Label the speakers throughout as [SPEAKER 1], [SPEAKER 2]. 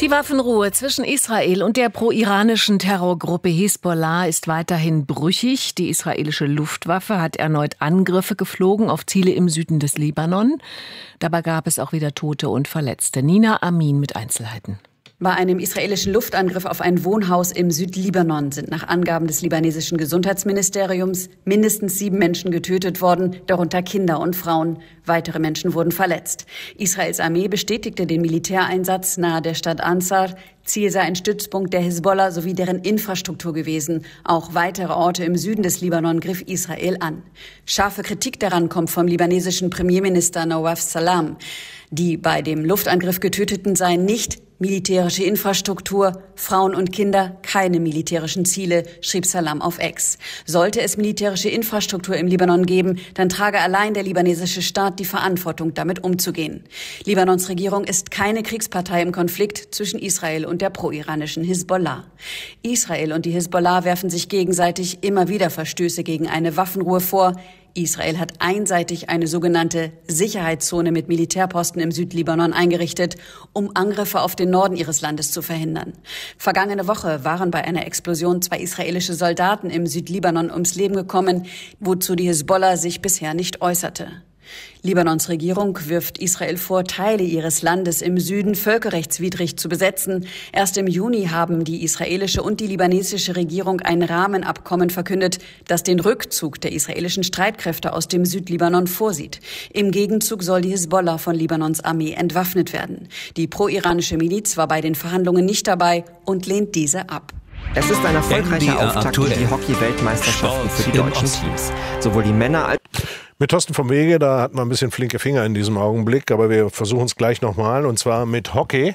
[SPEAKER 1] Die Waffenruhe zwischen Israel und der pro-iranischen Terrorgruppe Hisbollah ist weiterhin brüchig. Die israelische Luftwaffe hat erneut Angriffe geflogen auf Ziele im Süden des Libanon. Dabei gab es auch wieder Tote und Verletzte. Nina Amin mit Einzelheiten.
[SPEAKER 2] Bei einem israelischen Luftangriff auf ein Wohnhaus im Südlibanon sind nach Angaben des libanesischen Gesundheitsministeriums mindestens 7 Menschen getötet worden, darunter Kinder und Frauen. Weitere Menschen wurden verletzt. Israels Armee bestätigte den Militäreinsatz nahe der Stadt Ansar. Ziel sei ein Stützpunkt der Hisbollah sowie deren Infrastruktur gewesen. Auch weitere Orte im Süden des Libanon griff Israel an. Scharfe Kritik daran kommt vom libanesischen Premierminister Nawaf Salam. Die bei dem Luftangriff Getöteten seien nicht militärische Infrastruktur, Frauen und Kinder, keine militärischen Ziele, schrieb Salam auf X. Sollte es militärische Infrastruktur im Libanon geben, dann trage allein der libanesische Staat die Verantwortung, damit umzugehen. Libanons Regierung ist keine Kriegspartei im Konflikt zwischen Israel und der pro-iranischen Hisbollah. Israel und die Hisbollah werfen sich gegenseitig immer wieder Verstöße gegen eine Waffenruhe vor. Israel hat einseitig eine sogenannte Sicherheitszone mit Militärposten im Südlibanon eingerichtet, um Angriffe auf den Norden ihres Landes zu verhindern. Vergangene Woche waren bei einer Explosion 2 israelische Soldaten im Südlibanon ums Leben gekommen, wozu die Hisbollah sich bisher nicht äußerte. Libanons Regierung wirft Israel vor, Teile ihres Landes im Süden völkerrechtswidrig zu besetzen. Erst im Juni haben die israelische und die libanesische Regierung ein Rahmenabkommen verkündet, das den Rückzug der israelischen Streitkräfte aus dem Südlibanon vorsieht. Im Gegenzug soll die Hisbollah von Libanons Armee entwaffnet werden. Die pro-iranische Miliz war bei den Verhandlungen nicht dabei und lehnt diese ab.
[SPEAKER 3] Es ist ein erfolgreicher Auftakt in die Hockey-Weltmeisterschaften für die deutschen Teams. Sowohl die Männer als
[SPEAKER 4] mit Thorsten vom Wege, da hat man ein bisschen flinke Finger in diesem Augenblick, aber wir versuchen es gleich nochmal, und zwar mit Hockey.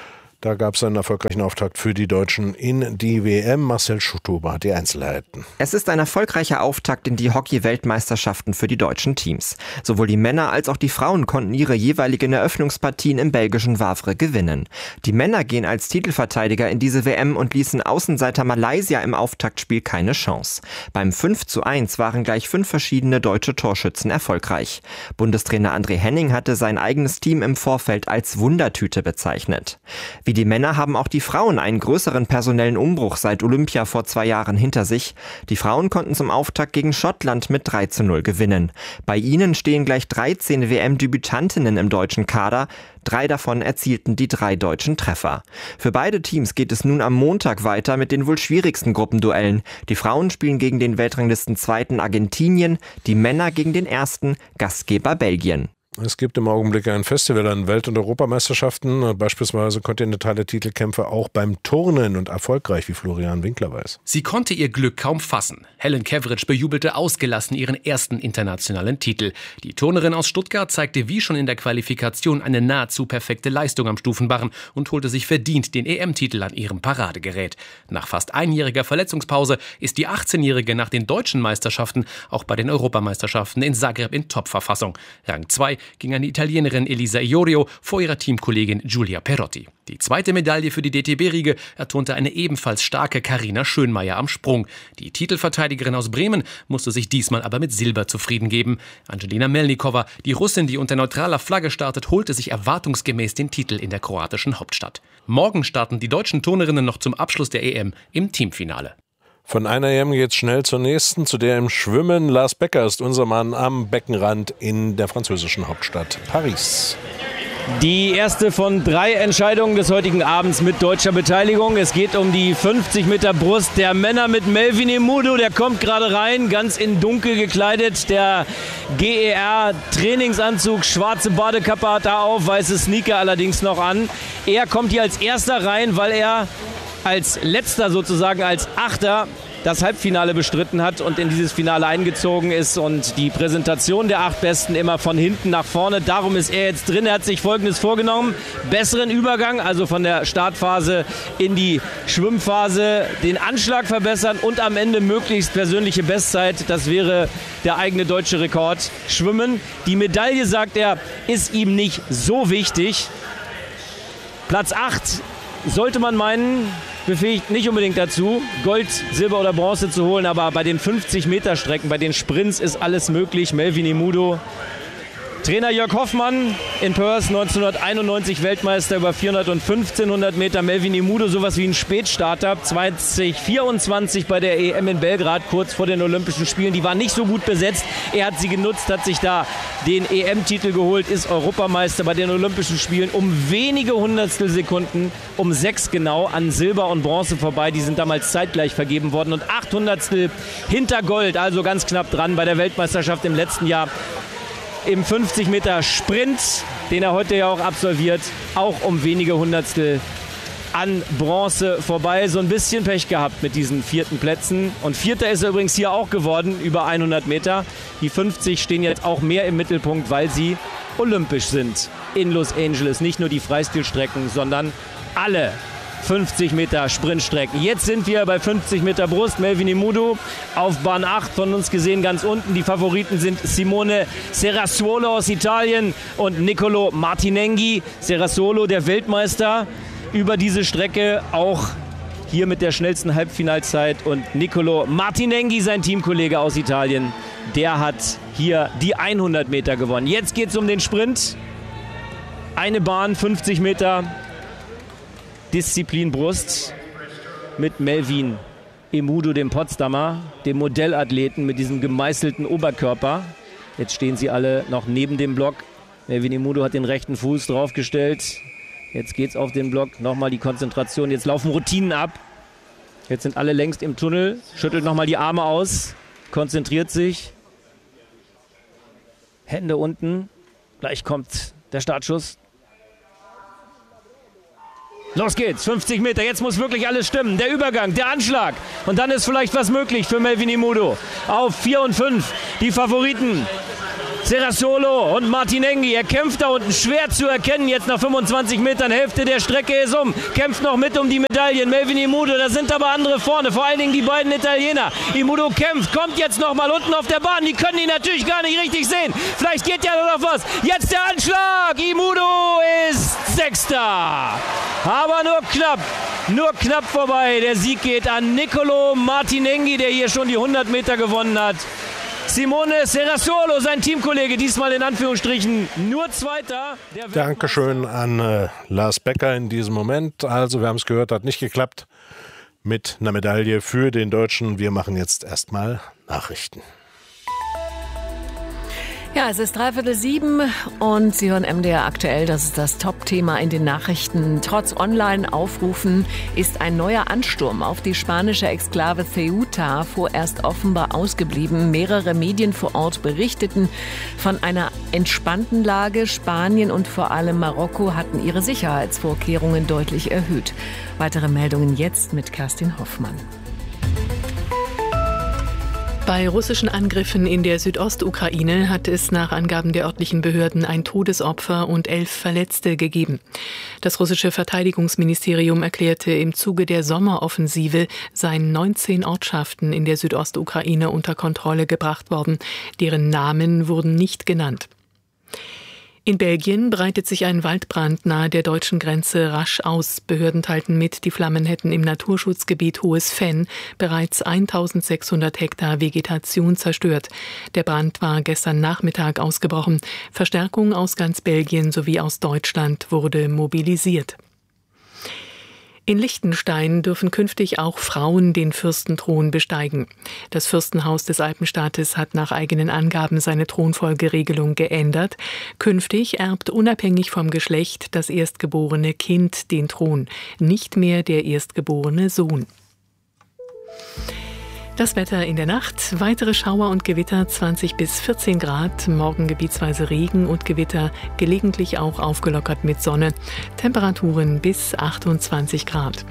[SPEAKER 4] Da gab es einen erfolgreichen Auftakt für die Deutschen in die WM. Marcel Schutober hat die Einzelheiten.
[SPEAKER 3] Es ist ein erfolgreicher Auftakt in die Hockey-Weltmeisterschaften für die deutschen Teams. Sowohl die Männer als auch die Frauen konnten ihre jeweiligen Eröffnungspartien im belgischen Wavre gewinnen. Die Männer gehen als Titelverteidiger in diese WM und ließen Außenseiter Malaysia im Auftaktspiel keine Chance. Beim 5:1 waren gleich 5 verschiedene deutsche Torschützen erfolgreich. Bundestrainer André Henning hatte sein eigenes Team im Vorfeld als Wundertüte bezeichnet. Wie die Männer haben auch die Frauen einen größeren personellen Umbruch seit Olympia vor 2 Jahren hinter sich. Die Frauen konnten zum Auftakt gegen Schottland mit 3:0 gewinnen. Bei ihnen stehen gleich 13 WM-Debütantinnen im deutschen Kader. 3 davon erzielten die 3 deutschen Treffer. Für beide Teams geht es nun am Montag weiter mit den wohl schwierigsten Gruppenduellen. Die Frauen spielen gegen den Weltranglisten-Zweiten Argentinien, die Männer gegen den ersten Gastgeber Belgien.
[SPEAKER 4] Es gibt im Augenblick ein Festival an Welt- und Europameisterschaften, beispielsweise kontinentale Titelkämpfe auch beim Turnen, und erfolgreich, wie Florian Winkler weiß.
[SPEAKER 5] Sie konnte ihr Glück kaum fassen. Helen Keveridge bejubelte ausgelassen ihren ersten internationalen Titel. Die Turnerin aus Stuttgart zeigte wie schon in der Qualifikation eine nahezu perfekte Leistung am Stufenbarren und holte sich verdient den EM-Titel an ihrem Paradegerät. Nach fast einjähriger Verletzungspause ist die 18-Jährige nach den deutschen Meisterschaften auch bei den Europameisterschaften in Zagreb in Topverfassung. Rang 2 ging an die Italienerin Elisa Iorio vor ihrer Teamkollegin Giulia Perotti. Die zweite Medaille für die DTB-Riege erturnte eine ebenfalls starke Carina Schönmeier am Sprung. Die Titelverteidigerin aus Bremen musste sich diesmal aber mit Silber zufrieden geben. Angelina Melnikova, die Russin, die unter neutraler Flagge startet, holte sich erwartungsgemäß den Titel in der kroatischen Hauptstadt. Morgen starten die deutschen Turnerinnen noch zum Abschluss der EM im Teamfinale.
[SPEAKER 4] Von einer EM geht's schnell zur nächsten, zu der im Schwimmen. Lars Becker ist unser Mann am Beckenrand in der französischen Hauptstadt Paris.
[SPEAKER 6] Die erste von 3 Entscheidungen des heutigen Abends mit deutscher Beteiligung. Es geht um die 50 Meter Brust der Männer mit Melvin Emudo. Der kommt gerade rein, ganz in dunkel gekleidet. Der GER-Trainingsanzug, schwarze Badekappe hat er auf, weiße Sneaker allerdings noch an. Er kommt hier als erster rein, weil er als letzter sozusagen, als Achter das Halbfinale bestritten hat und in dieses Finale eingezogen ist, und die Präsentation der 8 Besten immer von hinten nach vorne. Darum ist er jetzt drin. Er hat sich Folgendes vorgenommen: besseren Übergang, also von der Startphase in die Schwimmphase, den Anschlag verbessern und am Ende möglichst persönliche Bestzeit. Das wäre der eigene deutsche Rekord. Schwimmen. Die Medaille, sagt er, ist ihm nicht so wichtig. Platz 8 sollte man meinen, befähigt nicht unbedingt dazu, Gold, Silber oder Bronze zu holen, aber bei den 50-Meter-Strecken, bei den Sprints ist alles möglich. Melvin Emudo Trainer Jörg Hoffmann in Perth, 1991 Weltmeister über 400 und 1500 Meter. Melvin Imudo, sowas wie ein Spätstarter. 2024 bei der EM in Belgrad, kurz vor den Olympischen Spielen. Die waren nicht so gut besetzt. Er hat sie genutzt, hat sich da den EM-Titel geholt, ist Europameister bei den Olympischen Spielen um wenige Hundertstelsekunden, um 6 genau, an Silber und Bronze vorbei. Die sind damals zeitgleich vergeben worden und 800stel hinter Gold, also ganz knapp dran bei der Weltmeisterschaft im letzten Jahr. Im 50 Meter Sprint, den er heute ja auch absolviert, auch um wenige Hundertstel an Bronze vorbei. So ein bisschen Pech gehabt mit diesen 4. Plätzen. Und 4. ist er übrigens hier auch geworden, über 100 Meter. Die 50 stehen jetzt auch mehr im Mittelpunkt, weil sie olympisch sind in Los Angeles. Nicht nur die Freistilstrecken, sondern alle 50 Meter Sprintstrecken. Jetzt sind wir bei 50 Meter Brust. Melvin Imudo auf Bahn 8 von uns gesehen, ganz unten. Die Favoriten sind Simone Serrasuolo aus Italien und Niccolò Martinenghi. Serrasuolo, der Weltmeister über diese Strecke, auch hier mit der schnellsten Halbfinalzeit. Und Niccolò Martinenghi, sein Teamkollege aus Italien, der hat hier die 100 Meter gewonnen. Jetzt geht es um den Sprint. Eine Bahn, 50 Meter. Disziplin Brust mit Melvin Imudo, dem Potsdamer, dem Modellathleten mit diesem gemeißelten Oberkörper. Jetzt stehen sie alle noch neben dem Block. Melvin Imudo hat den rechten Fuß draufgestellt. Jetzt geht's auf den Block. Nochmal die Konzentration. Jetzt laufen Routinen ab. Jetzt sind alle längst im Tunnel. Schüttelt nochmal die Arme aus. Konzentriert sich. Hände unten. Gleich kommt der Startschuss. Los geht's, 50 Meter, jetzt muss wirklich alles stimmen. Der Übergang, der Anschlag. Und dann ist vielleicht was möglich für Melvin Imudo. Auf 4 und 5, die Favoriten. Serrasuolo und Martinenghi. Er kämpft da unten, schwer zu erkennen. Jetzt nach 25 Metern, Hälfte der Strecke ist um. Kämpft noch mit um die Medaillen. Melvin Imudo, da sind aber andere vorne. Vor allen Dingen die beiden Italiener. Imudo kämpft, kommt jetzt noch mal unten auf der Bahn. Die können ihn natürlich gar nicht richtig sehen. Vielleicht geht ja noch was. Jetzt der Anschlag. Imudo ist 6. Aber nur knapp vorbei. Der Sieg geht an Niccolò Martinenghi, der hier schon die 100 Meter gewonnen hat. Simone Serrasuolo, sein Teamkollege, diesmal in Anführungsstrichen nur Zweiter.
[SPEAKER 4] Dankeschön an Lars Becker in diesem Moment. Also wir haben es gehört, hat nicht geklappt mit einer Medaille für den Deutschen. Wir machen jetzt erstmal Nachrichten.
[SPEAKER 1] Ja, es ist 6:45 und Sie hören MDR aktuell. Das ist das Top-Thema in den Nachrichten. Trotz Online-Aufrufen ist ein neuer Ansturm auf die spanische Exklave Ceuta vorerst offenbar ausgeblieben. Mehrere Medien vor Ort berichteten von einer entspannten Lage. Spanien und vor allem Marokko hatten ihre Sicherheitsvorkehrungen deutlich erhöht. Weitere Meldungen jetzt mit Kerstin Hoffmann.
[SPEAKER 7] Bei russischen Angriffen in der Südostukraine hat es nach Angaben der örtlichen Behörden ein Todesopfer und 11 Verletzte gegeben. Das russische Verteidigungsministerium erklärte, im Zuge der Sommeroffensive seien 19 Ortschaften in der Südostukraine unter Kontrolle gebracht worden. Deren Namen wurden nicht genannt. In Belgien breitet sich ein Waldbrand nahe der deutschen Grenze rasch aus. Behörden teilten mit, die Flammen hätten im Naturschutzgebiet Hohes Venn bereits 1600 Hektar Vegetation zerstört. Der Brand war gestern Nachmittag ausgebrochen. Verstärkung aus ganz Belgien sowie aus Deutschland wurde mobilisiert. In Liechtenstein dürfen künftig auch Frauen den Fürstenthron besteigen. Das Fürstenhaus des Alpenstaates hat nach eigenen Angaben seine Thronfolgeregelung geändert. Künftig erbt unabhängig vom Geschlecht das erstgeborene Kind den Thron, nicht mehr der erstgeborene Sohn. Das Wetter in der Nacht, weitere Schauer und Gewitter 20 bis 14 Grad, morgen gebietsweise Regen und Gewitter, gelegentlich auch aufgelockert mit Sonne, Temperaturen bis 28 Grad.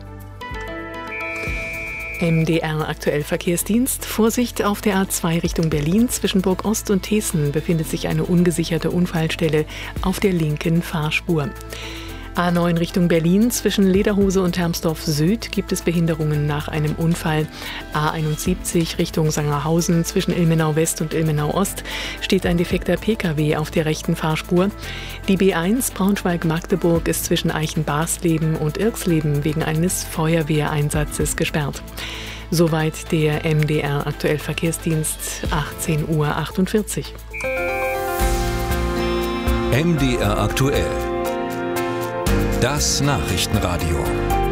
[SPEAKER 7] MDR aktuell Verkehrsdienst. Vorsicht auf der A2 Richtung Berlin. Zwischen Burg Ost und Thesen befindet sich eine ungesicherte Unfallstelle auf der linken Fahrspur. A9 Richtung Berlin, zwischen Lederhose und Hermsdorf Süd gibt es Behinderungen nach einem Unfall. A71 Richtung Sangerhausen, zwischen Ilmenau West und Ilmenau Ost steht ein defekter Pkw auf der rechten Fahrspur. Die B1 Braunschweig-Magdeburg ist zwischen Eichenbarsleben und Irxleben wegen eines Feuerwehreinsatzes gesperrt. Soweit der MDR aktuell Verkehrsdienst, 18:48 Uhr.
[SPEAKER 8] MDR aktuell. Das Nachrichtenradio.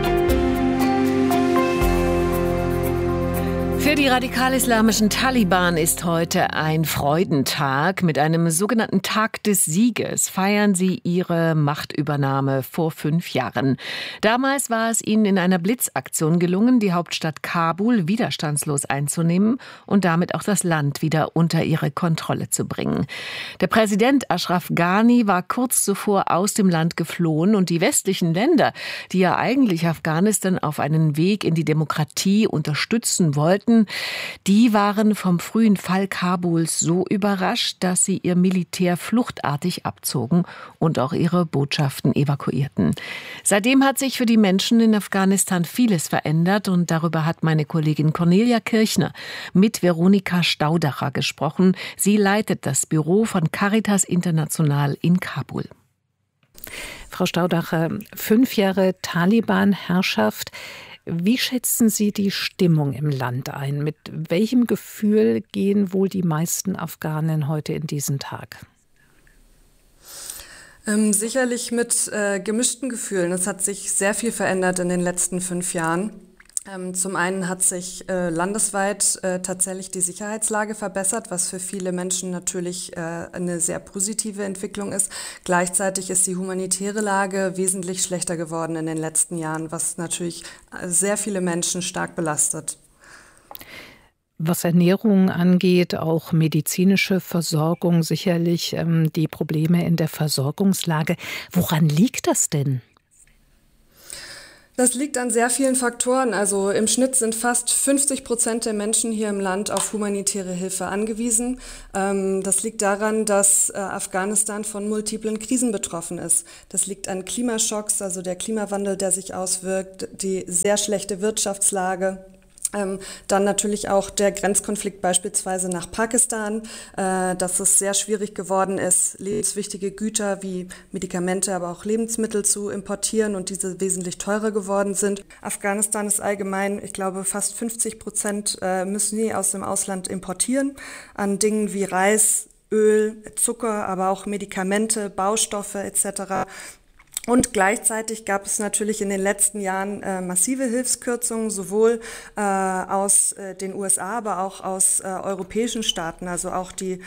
[SPEAKER 1] Für die radikal-islamischen Taliban ist heute ein Freudentag. Mit einem sogenannten Tag des Sieges feiern sie ihre Machtübernahme vor 5 Jahren. Damals war es ihnen in einer Blitzaktion gelungen, die Hauptstadt Kabul widerstandslos einzunehmen und damit auch das Land wieder unter ihre Kontrolle zu bringen. Der Präsident Ashraf Ghani war kurz zuvor aus dem Land geflohen und die westlichen Länder, die ja eigentlich Afghanistan auf einen Weg in die Demokratie unterstützen wollten, die waren vom frühen Fall Kabuls so überrascht, dass sie ihr Militär fluchtartig abzogen und auch ihre Botschaften evakuierten. Seitdem hat sich für die Menschen in Afghanistan vieles verändert und darüber hat meine Kollegin Cornelia Kirchner mit Veronika Staudacher gesprochen. Sie leitet das Büro von Caritas International in Kabul.
[SPEAKER 9] Frau Staudacher, 5 Jahre Taliban-Herrschaft. Wie schätzen Sie die Stimmung im Land ein? Mit welchem Gefühl gehen wohl die meisten Afghanen heute in diesen Tag?
[SPEAKER 10] Sicherlich mit gemischten Gefühlen. Es hat sich sehr viel verändert in den letzten 5 Jahren. Zum einen hat sich landesweit tatsächlich die Sicherheitslage verbessert, was für viele Menschen natürlich eine sehr positive Entwicklung ist. Gleichzeitig ist die humanitäre Lage wesentlich schlechter geworden in den letzten Jahren, was natürlich sehr viele Menschen stark belastet.
[SPEAKER 9] Was Ernährung angeht, auch medizinische Versorgung, sicherlich die Probleme in der Versorgungslage. Woran liegt das denn?
[SPEAKER 10] Das liegt an sehr vielen Faktoren. Also im Schnitt sind fast 50% der Menschen hier im Land auf humanitäre Hilfe angewiesen. Das liegt daran, dass Afghanistan von multiplen Krisen betroffen ist. Das liegt an Klimaschocks, also der Klimawandel, der sich auswirkt, die sehr schlechte Wirtschaftslage. Dann natürlich auch der Grenzkonflikt beispielsweise nach Pakistan, dass es sehr schwierig geworden ist, lebenswichtige Güter wie Medikamente, aber auch Lebensmittel zu importieren und diese wesentlich teurer geworden sind. Afghanistan ist allgemein, ich glaube, fast 50% müssen die aus dem Ausland importieren an Dingen wie Reis, Öl, Zucker, aber auch Medikamente, Baustoffe etc. Und gleichzeitig gab es natürlich in den letzten Jahren massive Hilfskürzungen, sowohl aus den USA, aber auch aus europäischen Staaten. Also auch die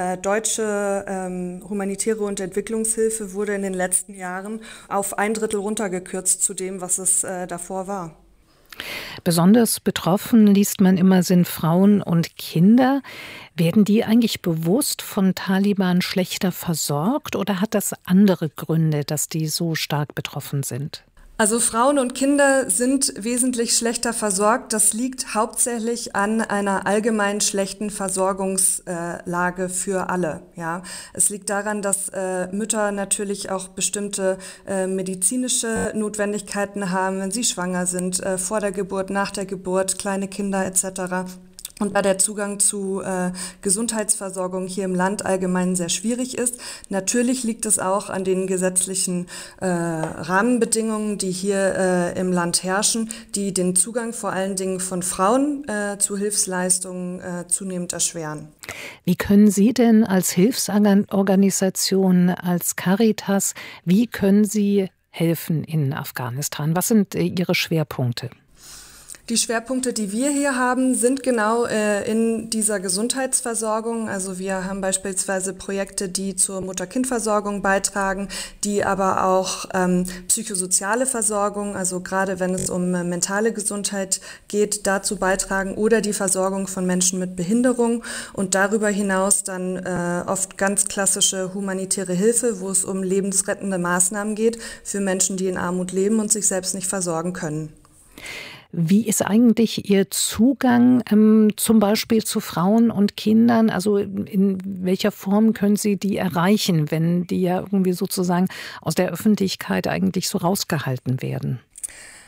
[SPEAKER 10] deutsche humanitäre und Entwicklungshilfe wurde in den letzten Jahren auf 1/3 runtergekürzt zu dem, was es davor war.
[SPEAKER 9] Besonders betroffen, liest man immer, sind Frauen und Kinder. Werden die eigentlich bewusst von Taliban schlechter versorgt oder hat das andere Gründe, dass die so stark betroffen sind?
[SPEAKER 10] Also Frauen und Kinder sind wesentlich schlechter versorgt. Das liegt hauptsächlich an einer allgemein schlechten Versorgungslage für alle. Ja, es liegt daran, dass Mütter natürlich auch bestimmte medizinische Notwendigkeiten haben, wenn sie schwanger sind, vor der Geburt, nach der Geburt, kleine Kinder etc. Und da der Zugang zu Gesundheitsversorgung hier im Land allgemein sehr schwierig ist. Natürlich liegt es auch an den gesetzlichen Rahmenbedingungen, die hier im Land herrschen, die den Zugang vor allen Dingen von Frauen zu Hilfsleistungen zunehmend erschweren.
[SPEAKER 9] Wie können Sie denn als Hilfsorganisation, als Caritas, wie können Sie helfen in Afghanistan? Was sind Ihre Schwerpunkte?
[SPEAKER 10] Die Schwerpunkte, die wir hier haben, sind genau in dieser Gesundheitsversorgung. Also wir haben beispielsweise Projekte, die zur Mutter-Kind-Versorgung beitragen, die aber auch psychosoziale Versorgung, also gerade wenn es um mentale Gesundheit geht, dazu beitragen oder die Versorgung von Menschen mit Behinderung und darüber hinaus dann oft ganz klassische humanitäre Hilfe, wo es um lebensrettende Maßnahmen geht für Menschen, die in Armut leben und sich selbst nicht versorgen können.
[SPEAKER 9] Wie ist eigentlich Ihr Zugang zum Beispiel zu Frauen und Kindern? Also in welcher Form können Sie die erreichen, wenn die ja irgendwie sozusagen aus der Öffentlichkeit eigentlich so rausgehalten werden?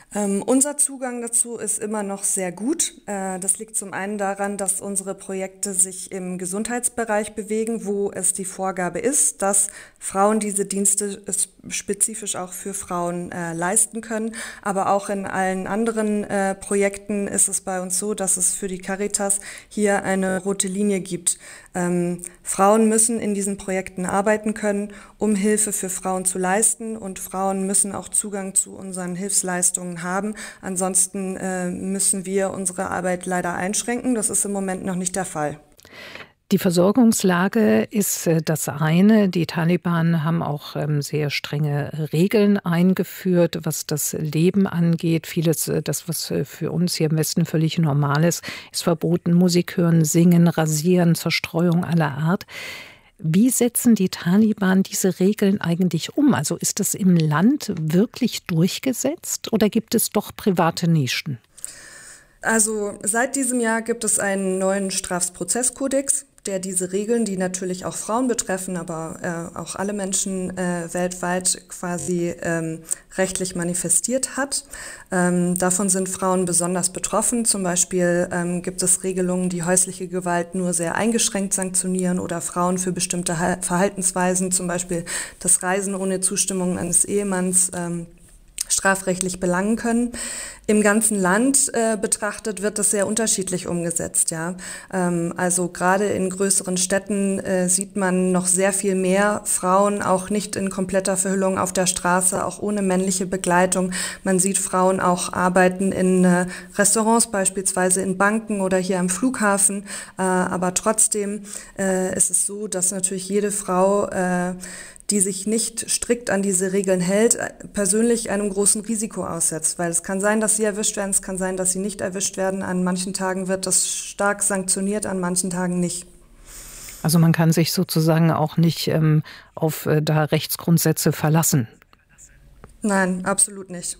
[SPEAKER 10] Unser Zugang dazu ist immer noch sehr gut. Das liegt zum einen daran, dass unsere Projekte sich im Gesundheitsbereich bewegen, wo es die Vorgabe ist, dass Frauen diese Dienste spezifisch auch für Frauen leisten können. Aber auch in allen anderen Projekten ist es bei uns so, dass es für die Caritas hier eine rote Linie gibt. Frauen müssen in diesen Projekten arbeiten können, um Hilfe für Frauen zu leisten, und Frauen müssen auch Zugang zu unseren Hilfsleistungen haben. Ansonsten müssen wir unsere Arbeit leider einschränken. Das ist im Moment noch nicht der Fall.
[SPEAKER 9] Die Versorgungslage ist das eine. Die Taliban haben auch sehr strenge Regeln eingeführt, was das Leben angeht. Vieles, das was für uns hier im Westen völlig normal ist verboten. Musik hören, singen, rasieren, Zerstreuung aller Art. Wie setzen die Taliban diese Regeln eigentlich um? Also ist das im Land wirklich durchgesetzt oder gibt es doch private Nischen?
[SPEAKER 10] Also seit diesem Jahr gibt es einen neuen Strafprozesskodex, der diese Regeln, die natürlich auch Frauen betreffen, aber auch alle Menschen weltweit quasi rechtlich manifestiert hat. Davon sind Frauen besonders betroffen. Zum Beispiel gibt es Regelungen, die häusliche Gewalt nur sehr eingeschränkt sanktionieren oder Frauen für bestimmte Verhaltensweisen, zum Beispiel das Reisen ohne Zustimmung eines Ehemanns, strafrechtlich belangen können. Im ganzen Land betrachtet wird das sehr unterschiedlich umgesetzt. Ja, also gerade in größeren Städten sieht man noch sehr viel mehr Frauen, auch nicht in kompletter Verhüllung auf der Straße, auch ohne männliche Begleitung. Man sieht Frauen auch arbeiten in Restaurants, beispielsweise in Banken oder hier am Flughafen. Aber trotzdem ist es so, dass natürlich jede Frau, die sich nicht strikt an diese Regeln hält, persönlich einem großen Risiko aussetzt. Weil es kann sein, dass sie erwischt werden, es kann sein, dass sie nicht erwischt werden. An manchen Tagen wird das stark sanktioniert, an manchen Tagen nicht.
[SPEAKER 9] Also man kann sich sozusagen auch nicht auf da Rechtsgrundsätze verlassen?
[SPEAKER 10] Nein, absolut nicht.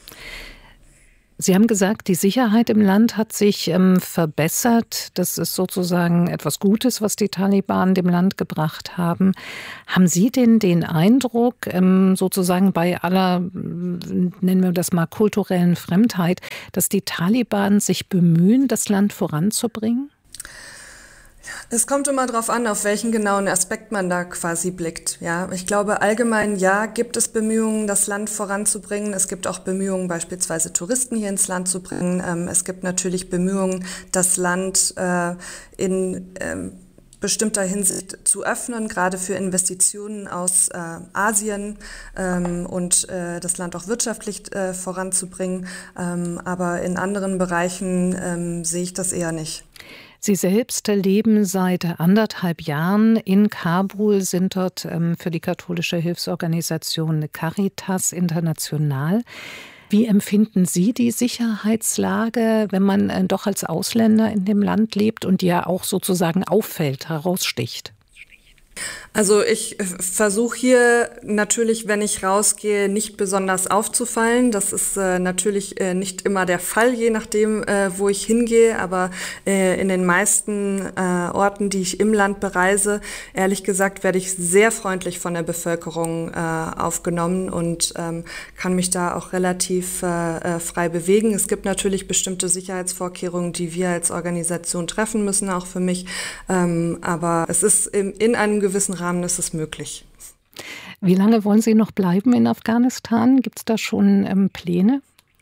[SPEAKER 9] Sie haben gesagt, die Sicherheit im Land hat sich verbessert. Das ist sozusagen etwas Gutes, was die Taliban dem Land gebracht haben. Haben Sie denn den Eindruck, sozusagen bei aller, nennen wir das mal, kulturellen Fremdheit, dass die Taliban sich bemühen, das Land voranzubringen?
[SPEAKER 10] Es kommt immer darauf an, auf welchen genauen Aspekt man da quasi blickt. Ja, ich glaube, allgemein ja, gibt es Bemühungen, das Land voranzubringen. Es gibt auch Bemühungen, beispielsweise Touristen hier ins Land zu bringen. Es gibt natürlich Bemühungen, das Land in bestimmter Hinsicht zu öffnen, gerade für Investitionen aus Asien und das Land auch wirtschaftlich voranzubringen. Aber in anderen Bereichen sehe ich das eher nicht.
[SPEAKER 9] Sie selbst leben seit 1,5 Jahren in Kabul, sind dort für die katholische Hilfsorganisation Caritas International. Wie empfinden Sie die Sicherheitslage, wenn man doch als Ausländer in dem Land lebt und ja auch sozusagen auffällt, heraussticht?
[SPEAKER 10] Also ich versuche hier natürlich, wenn ich rausgehe, nicht besonders aufzufallen. Das ist natürlich nicht immer der Fall, je nachdem, wo ich hingehe. Aber in den meisten Orten, die ich im Land bereise, ehrlich gesagt, werde ich sehr freundlich von der Bevölkerung aufgenommen und kann mich da auch relativ frei bewegen. Es gibt natürlich bestimmte Sicherheitsvorkehrungen, die wir als Organisation treffen müssen, auch für mich. Aber es ist in einem gewissen Rahmen ist es möglich.
[SPEAKER 9] Wie lange wollen Sie noch bleiben in Afghanistan? Gibt es da schon Pläne?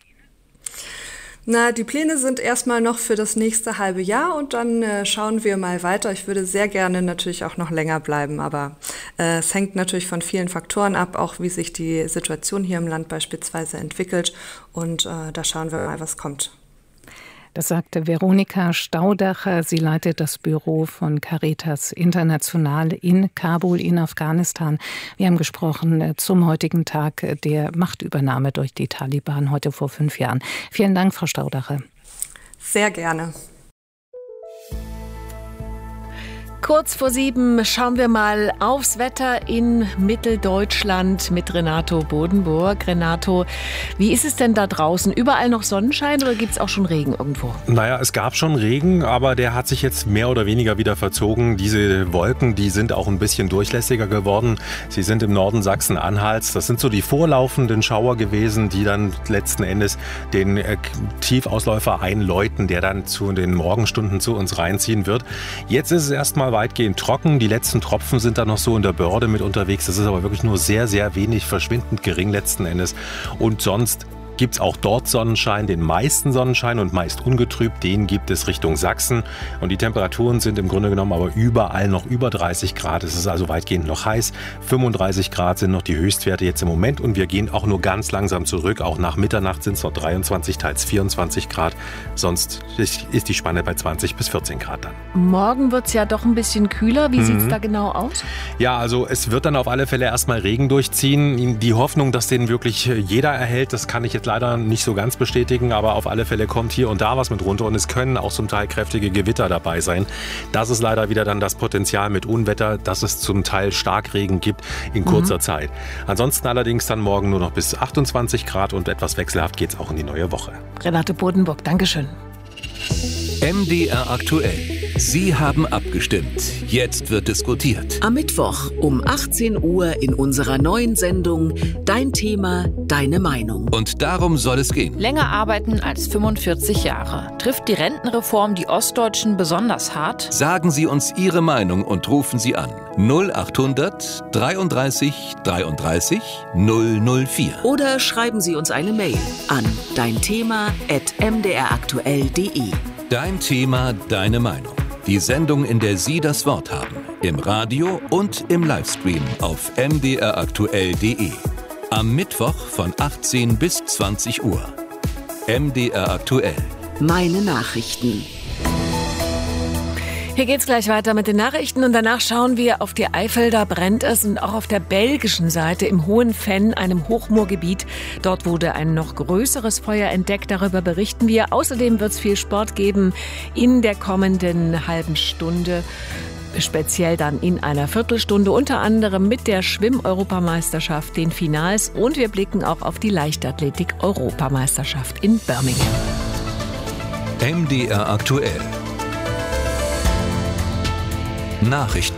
[SPEAKER 10] Na, die Pläne sind erstmal noch für das nächste halbe Jahr und dann schauen wir mal weiter. Ich würde sehr gerne natürlich auch noch länger bleiben, aber es hängt natürlich von vielen Faktoren ab, auch wie sich die Situation hier im Land beispielsweise entwickelt und da schauen wir mal, was kommt.
[SPEAKER 9] Das sagte Veronika Staudacher. Sie leitet das Büro von Caritas International in Kabul in Afghanistan. Wir haben gesprochen zum heutigen Tag der Machtübernahme durch die Taliban heute vor 5 Jahren. Vielen Dank, Frau Staudacher.
[SPEAKER 10] Sehr gerne.
[SPEAKER 1] Kurz vor 7 schauen wir mal aufs Wetter in Mitteldeutschland mit Renato Bodenburg. Renato, wie ist es denn da draußen? Überall noch Sonnenschein oder gibt es auch schon Regen irgendwo?
[SPEAKER 11] Naja, es gab schon Regen, aber der hat sich jetzt mehr oder weniger wieder verzogen. Diese Wolken, die sind auch ein bisschen durchlässiger geworden. Sie sind im Norden Sachsen-Anhalts. Das sind so die vorlaufenden Schauer gewesen, die dann letzten Endes den Tiefausläufer einläuten, der dann zu den Morgenstunden zu uns reinziehen wird. Jetzt ist es erstmal weitgehend trocken. Die letzten Tropfen sind da noch so in der Börde mit unterwegs. Das ist aber wirklich nur sehr, sehr wenig, verschwindend gering letzten Endes. Und sonst gibt es auch dort Sonnenschein, den meisten Sonnenschein und meist ungetrübt. Den gibt es Richtung Sachsen. Und die Temperaturen sind im Grunde genommen aber überall noch über 30 Grad. Es ist also weitgehend noch heiß. 35 Grad sind noch die Höchstwerte jetzt im Moment. Und wir gehen auch nur ganz langsam zurück. Auch nach Mitternacht sind es noch 23, teils 24 Grad. Sonst ist die Spanne bei 20 bis 14 Grad dann.
[SPEAKER 1] Morgen wird es ja doch ein bisschen kühler. Wie sieht es da genau aus?
[SPEAKER 11] Ja, also es wird dann auf alle Fälle erstmal Regen durchziehen. Die Hoffnung, dass den wirklich jeder erhält, das kann ich jetzt leider nicht so ganz bestätigen, aber auf alle Fälle kommt hier und da was mit runter und es können auch zum Teil kräftige Gewitter dabei sein. Das ist leider wieder dann das Potenzial mit Unwetter, dass es zum Teil Starkregen gibt in kurzer Zeit. Ansonsten allerdings dann morgen nur noch bis 28 Grad und etwas wechselhaft geht es auch in die neue Woche.
[SPEAKER 1] Renate Bodenburg, Dankeschön.
[SPEAKER 8] MDR aktuell. Sie haben abgestimmt. Jetzt wird diskutiert.
[SPEAKER 12] Am Mittwoch um 18 Uhr in unserer neuen Sendung Dein Thema, deine Meinung.
[SPEAKER 8] Und darum soll es gehen.
[SPEAKER 13] Länger arbeiten als 45 Jahre. Trifft die Rentenreform die Ostdeutschen besonders hart?
[SPEAKER 8] Sagen Sie uns Ihre Meinung und rufen Sie an. 0800 33 33 004.
[SPEAKER 12] Oder schreiben Sie uns eine Mail an deinthema@mdraktuell.de.
[SPEAKER 8] Dein Thema, deine Meinung. Die Sendung, in der Sie das Wort haben. Im Radio und im Livestream auf mdraktuell.de. Am Mittwoch von 18 bis 20 Uhr. MDR aktuell.
[SPEAKER 12] Meine Nachrichten.
[SPEAKER 1] Hier geht's gleich weiter mit den Nachrichten und danach schauen wir auf die Eifel. Da brennt es und auch auf der belgischen Seite im Hohen Venn, einem Hochmoorgebiet. Dort wurde ein noch größeres Feuer entdeckt. Darüber berichten wir. Außerdem wird's viel Sport geben in der kommenden halben Stunde. Speziell dann in einer Viertelstunde, unter anderem mit der Schwimm-Europameisterschaft, den Finals. Und wir blicken auch auf die Leichtathletik-Europameisterschaft in Birmingham.
[SPEAKER 8] MDR aktuell. Nachrichten.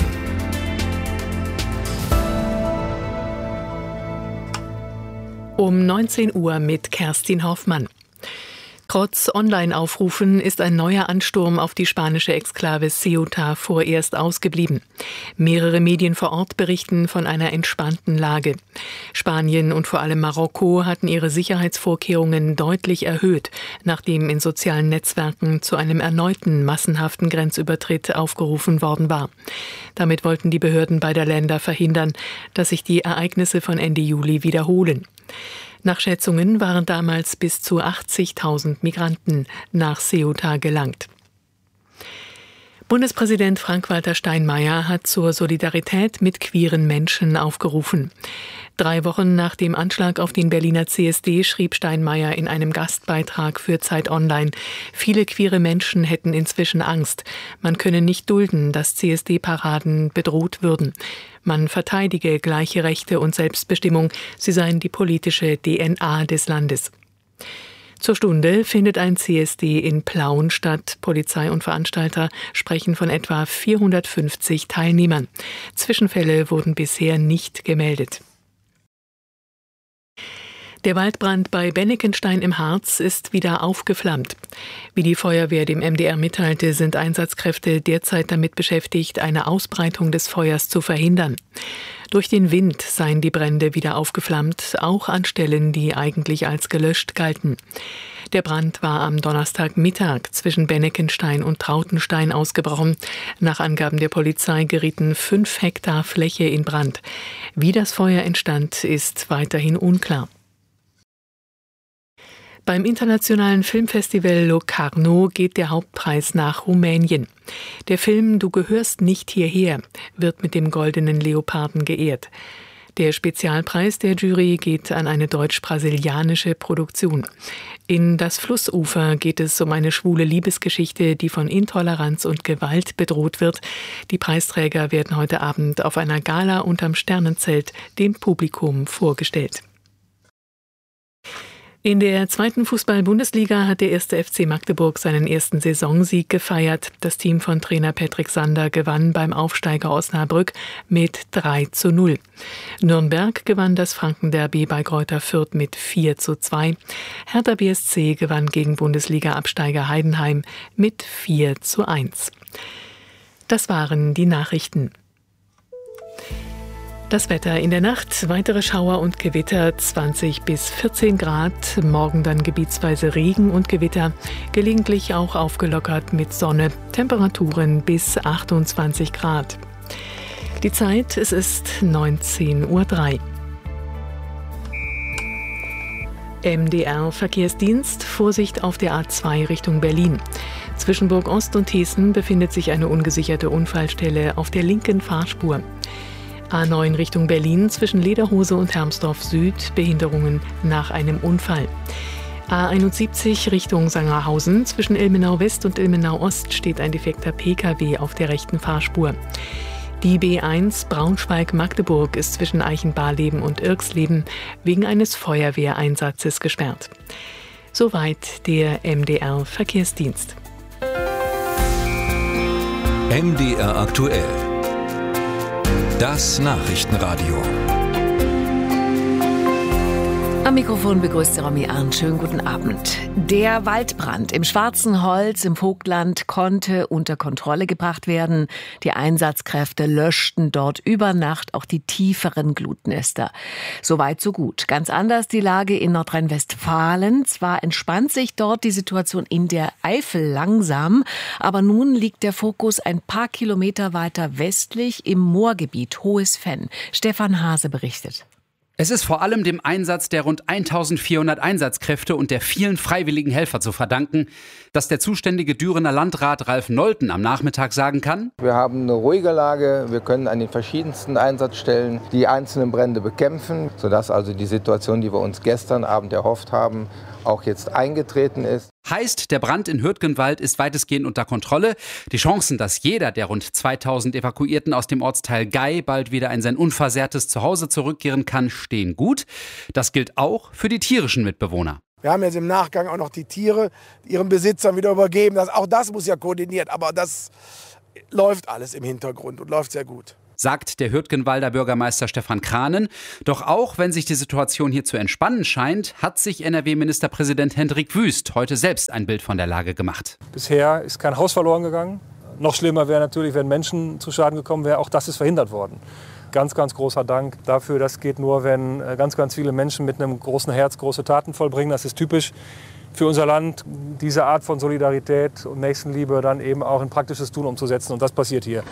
[SPEAKER 7] Um 19 Uhr mit Kerstin Hoffmann. Trotz Online-Aufrufen ist ein neuer Ansturm auf die spanische Exklave Ceuta vorerst ausgeblieben. Mehrere Medien vor Ort berichten von einer entspannten Lage. Spanien und vor allem Marokko hatten ihre Sicherheitsvorkehrungen deutlich erhöht, nachdem in sozialen Netzwerken zu einem erneuten massenhaften Grenzübertritt aufgerufen worden war. Damit wollten die Behörden beider Länder verhindern, dass sich die Ereignisse von Ende Juli wiederholen. Nach Schätzungen waren damals bis zu 80.000 Migranten nach Ceuta gelangt. Bundespräsident Frank-Walter Steinmeier hat zur Solidarität mit queeren Menschen aufgerufen. 3 Wochen nach dem Anschlag auf den Berliner CSD schrieb Steinmeier in einem Gastbeitrag für Zeit Online: Viele queere Menschen hätten inzwischen Angst. Man könne nicht dulden, dass CSD-Paraden bedroht würden. Man verteidige gleiche Rechte und Selbstbestimmung. Sie seien die politische DNA des Landes. Zur Stunde findet ein CSD in Plauen statt. Polizei und Veranstalter sprechen von etwa 450 Teilnehmern. Zwischenfälle wurden bisher nicht gemeldet. Der Waldbrand bei Bennekenstein im Harz ist wieder aufgeflammt. Wie die Feuerwehr dem MDR mitteilte, sind Einsatzkräfte derzeit damit beschäftigt, eine Ausbreitung des Feuers zu verhindern. Durch den Wind seien die Brände wieder aufgeflammt, auch an Stellen, die eigentlich als gelöscht galten. Der Brand war am Donnerstagmittag zwischen Bennekenstein und Trautenstein ausgebrochen. Nach Angaben der Polizei gerieten 5 Hektar Fläche in Brand. Wie das Feuer entstand, ist weiterhin unklar. Beim internationalen Filmfestival Locarno geht der Hauptpreis nach Rumänien. Der Film Du gehörst nicht hierher wird mit dem Goldenen Leoparden geehrt. Der Spezialpreis der Jury geht an eine deutsch-brasilianische Produktion. In Das Flussufer geht es um eine schwule Liebesgeschichte, die von Intoleranz und Gewalt bedroht wird. Die Preisträger werden heute Abend auf einer Gala unterm Sternenzelt dem Publikum vorgestellt. In der 2. Fußball-Bundesliga hat der 1. FC Magdeburg seinen ersten Saisonsieg gefeiert. Das Team von Trainer Patrick Sander gewann beim Aufsteiger Osnabrück mit 3:0. Nürnberg gewann das Frankenderby bei Greuther Fürth mit 4:2. Hertha BSC gewann gegen Bundesliga-Absteiger Heidenheim mit 4:1. Das waren die Nachrichten. Das Wetter in der Nacht, weitere Schauer und Gewitter, 20 bis 14 Grad. Morgen dann gebietsweise Regen und Gewitter, gelegentlich auch aufgelockert mit Sonne. Temperaturen bis 28 Grad. Die Zeit, es ist 19:03 Uhr. MDR Verkehrsdienst, Vorsicht auf der A2 Richtung Berlin. Zwischen Burg Ost und Hessen befindet sich eine ungesicherte Unfallstelle auf der linken Fahrspur. A9 Richtung Berlin zwischen Lederhose und Hermsdorf Süd, Behinderungen nach einem Unfall. A71 Richtung Sangerhausen zwischen Ilmenau West und Ilmenau Ost steht ein defekter Pkw auf der rechten Fahrspur. Die B1 Braunschweig-Magdeburg ist zwischen Eichenbarleben und Irxleben wegen eines Feuerwehreinsatzes gesperrt. Soweit der MDR Verkehrsdienst.
[SPEAKER 8] MDR aktuell. Das Nachrichtenradio.
[SPEAKER 1] Am Mikrofon begrüßt Romy Arndt. Schönen guten Abend. Der Waldbrand im Schwarzenholz im Vogtland konnte unter Kontrolle gebracht werden. Die Einsatzkräfte löschten dort über Nacht auch die tieferen Glutnester. Soweit, so gut. Ganz anders die Lage in Nordrhein-Westfalen. Zwar entspannt sich dort die Situation in der Eifel langsam, aber nun liegt der Fokus ein paar Kilometer weiter westlich im Moorgebiet Hohes Venn. Stefan Hase berichtet.
[SPEAKER 14] Es ist vor allem dem Einsatz der rund 1400 Einsatzkräfte und der vielen freiwilligen Helfer zu verdanken, dass der zuständige Dürener Landrat Ralf Nolten am Nachmittag sagen kann:
[SPEAKER 15] Wir haben eine ruhige Lage, wir können an den verschiedensten Einsatzstellen die einzelnen Brände bekämpfen, sodass also die Situation, die wir uns gestern Abend erhofft haben, auch jetzt eingetreten ist.
[SPEAKER 14] Heißt, der Brand in Hürtgenwald ist weitestgehend unter Kontrolle. Die Chancen, dass jeder der rund 2000 Evakuierten aus dem Ortsteil Gei bald wieder in sein unversehrtes Zuhause zurückkehren kann, stehen gut. Das gilt auch für die tierischen Mitbewohner.
[SPEAKER 16] Wir haben jetzt im Nachgang auch noch die Tiere ihren Besitzern wieder übergeben. Auch das muss ja koordiniert, aber das läuft alles im Hintergrund und läuft sehr gut.
[SPEAKER 14] Sagt der Hürtgenwalder Bürgermeister Stefan Kranen. Doch auch wenn sich die Situation hier zu entspannen scheint, hat sich NRW-Ministerpräsident Hendrik Wüst heute selbst ein Bild von der Lage gemacht.
[SPEAKER 17] Bisher ist kein Haus verloren gegangen. Noch schlimmer wäre natürlich, wenn Menschen zu Schaden gekommen wären. Auch das ist verhindert worden. Ganz, ganz großer Dank dafür. Das geht nur, wenn ganz, ganz viele Menschen mit einem großen Herz große Taten vollbringen. Das ist typisch für unser Land, diese Art von Solidarität und Nächstenliebe dann eben auch in praktisches Tun umzusetzen. Und das passiert hier.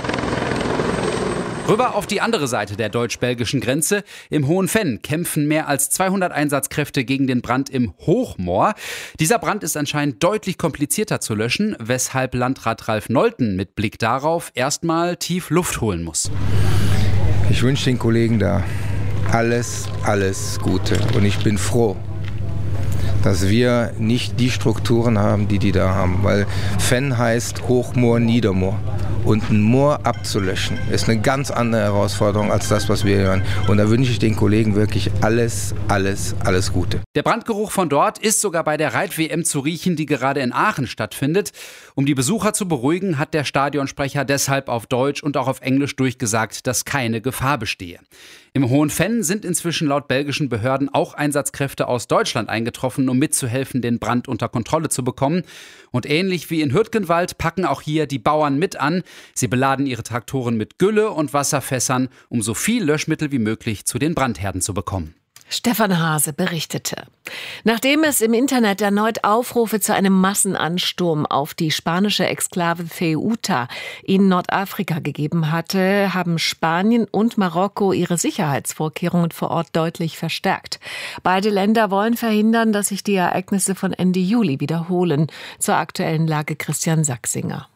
[SPEAKER 14] Rüber auf die andere Seite der deutsch-belgischen Grenze. Im Hohen Venn kämpfen mehr als 200 Einsatzkräfte gegen den Brand im Hochmoor. Dieser Brand ist anscheinend deutlich komplizierter zu löschen, weshalb Landrat Ralf Nolten mit Blick darauf erstmal tief Luft holen muss.
[SPEAKER 18] Ich wünsche den Kollegen da alles Gute. Und ich bin froh, dass wir nicht die Strukturen haben, die da haben. Weil Venn heißt Hochmoor, Niedermoor. Und ein Moor abzulöschen, ist eine ganz andere Herausforderung als das, was wir hören. Und da wünsche ich den Kollegen wirklich alles Gute.
[SPEAKER 14] Der Brandgeruch von dort ist sogar bei der Reit-WM zu riechen, die gerade in Aachen stattfindet. Um die Besucher zu beruhigen, hat der Stadionsprecher deshalb auf Deutsch und auch auf Englisch durchgesagt, dass keine Gefahr bestehe. Im Hohen Venn sind inzwischen laut belgischen Behörden auch Einsatzkräfte aus Deutschland eingetroffen, um mitzuhelfen, den Brand unter Kontrolle zu bekommen. Und ähnlich wie in Hürtgenwald packen auch hier die Bauern mit an. Sie beladen ihre Traktoren mit Gülle und Wasserfässern, um so viel Löschmittel wie möglich zu den Brandherden zu bekommen.
[SPEAKER 1] Stefan Hase berichtete. Nachdem es im Internet erneut Aufrufe zu einem Massenansturm auf die spanische Exklave Ceuta in Nordafrika gegeben hatte, haben Spanien und Marokko ihre Sicherheitsvorkehrungen vor Ort deutlich verstärkt. Beide Länder wollen verhindern, dass sich die Ereignisse von Ende Juli wiederholen. Zur aktuellen Lage Christian Sachsinger.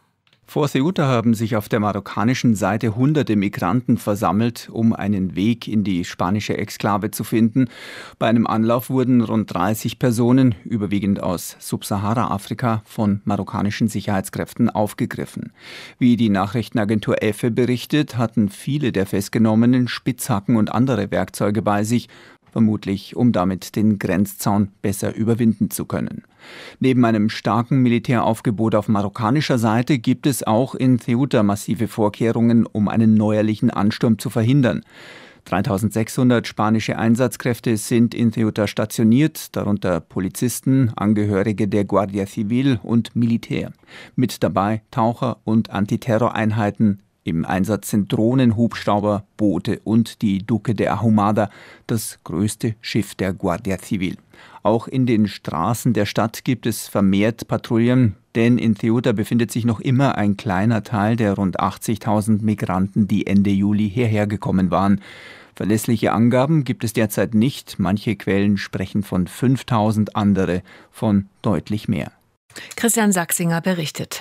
[SPEAKER 19] Vor Ceuta haben sich auf der marokkanischen Seite hunderte Migranten versammelt, um einen Weg in die spanische Exklave zu finden. Bei einem Anlauf wurden rund 30 Personen, überwiegend aus Subsahara-Afrika, von marokkanischen Sicherheitskräften aufgegriffen. Wie die Nachrichtenagentur EFE berichtet, hatten viele der Festgenommenen Spitzhacken und andere Werkzeuge bei sich, vermutlich um damit den Grenzzaun besser überwinden zu können. Neben einem starken Militäraufgebot auf marokkanischer Seite gibt es auch in Ceuta massive Vorkehrungen, um einen neuerlichen Ansturm zu verhindern. 3600 spanische Einsatzkräfte sind in Ceuta stationiert, darunter Polizisten, Angehörige der Guardia Civil und Militär. Mit dabei Taucher und Antiterroreinheiten. Im Einsatz sind Drohnen, Hubschrauber, Boote und die Duque de Ahumada, das größte Schiff der Guardia Civil. Auch in den Straßen der Stadt gibt es vermehrt Patrouillen, denn in Ceuta befindet sich noch immer ein kleiner Teil der rund 80.000 Migranten, die Ende Juli hierher gekommen waren. Verlässliche Angaben gibt es derzeit nicht. Manche Quellen sprechen von 5.000, andere von deutlich mehr.
[SPEAKER 1] Christian Sachsinger berichtete.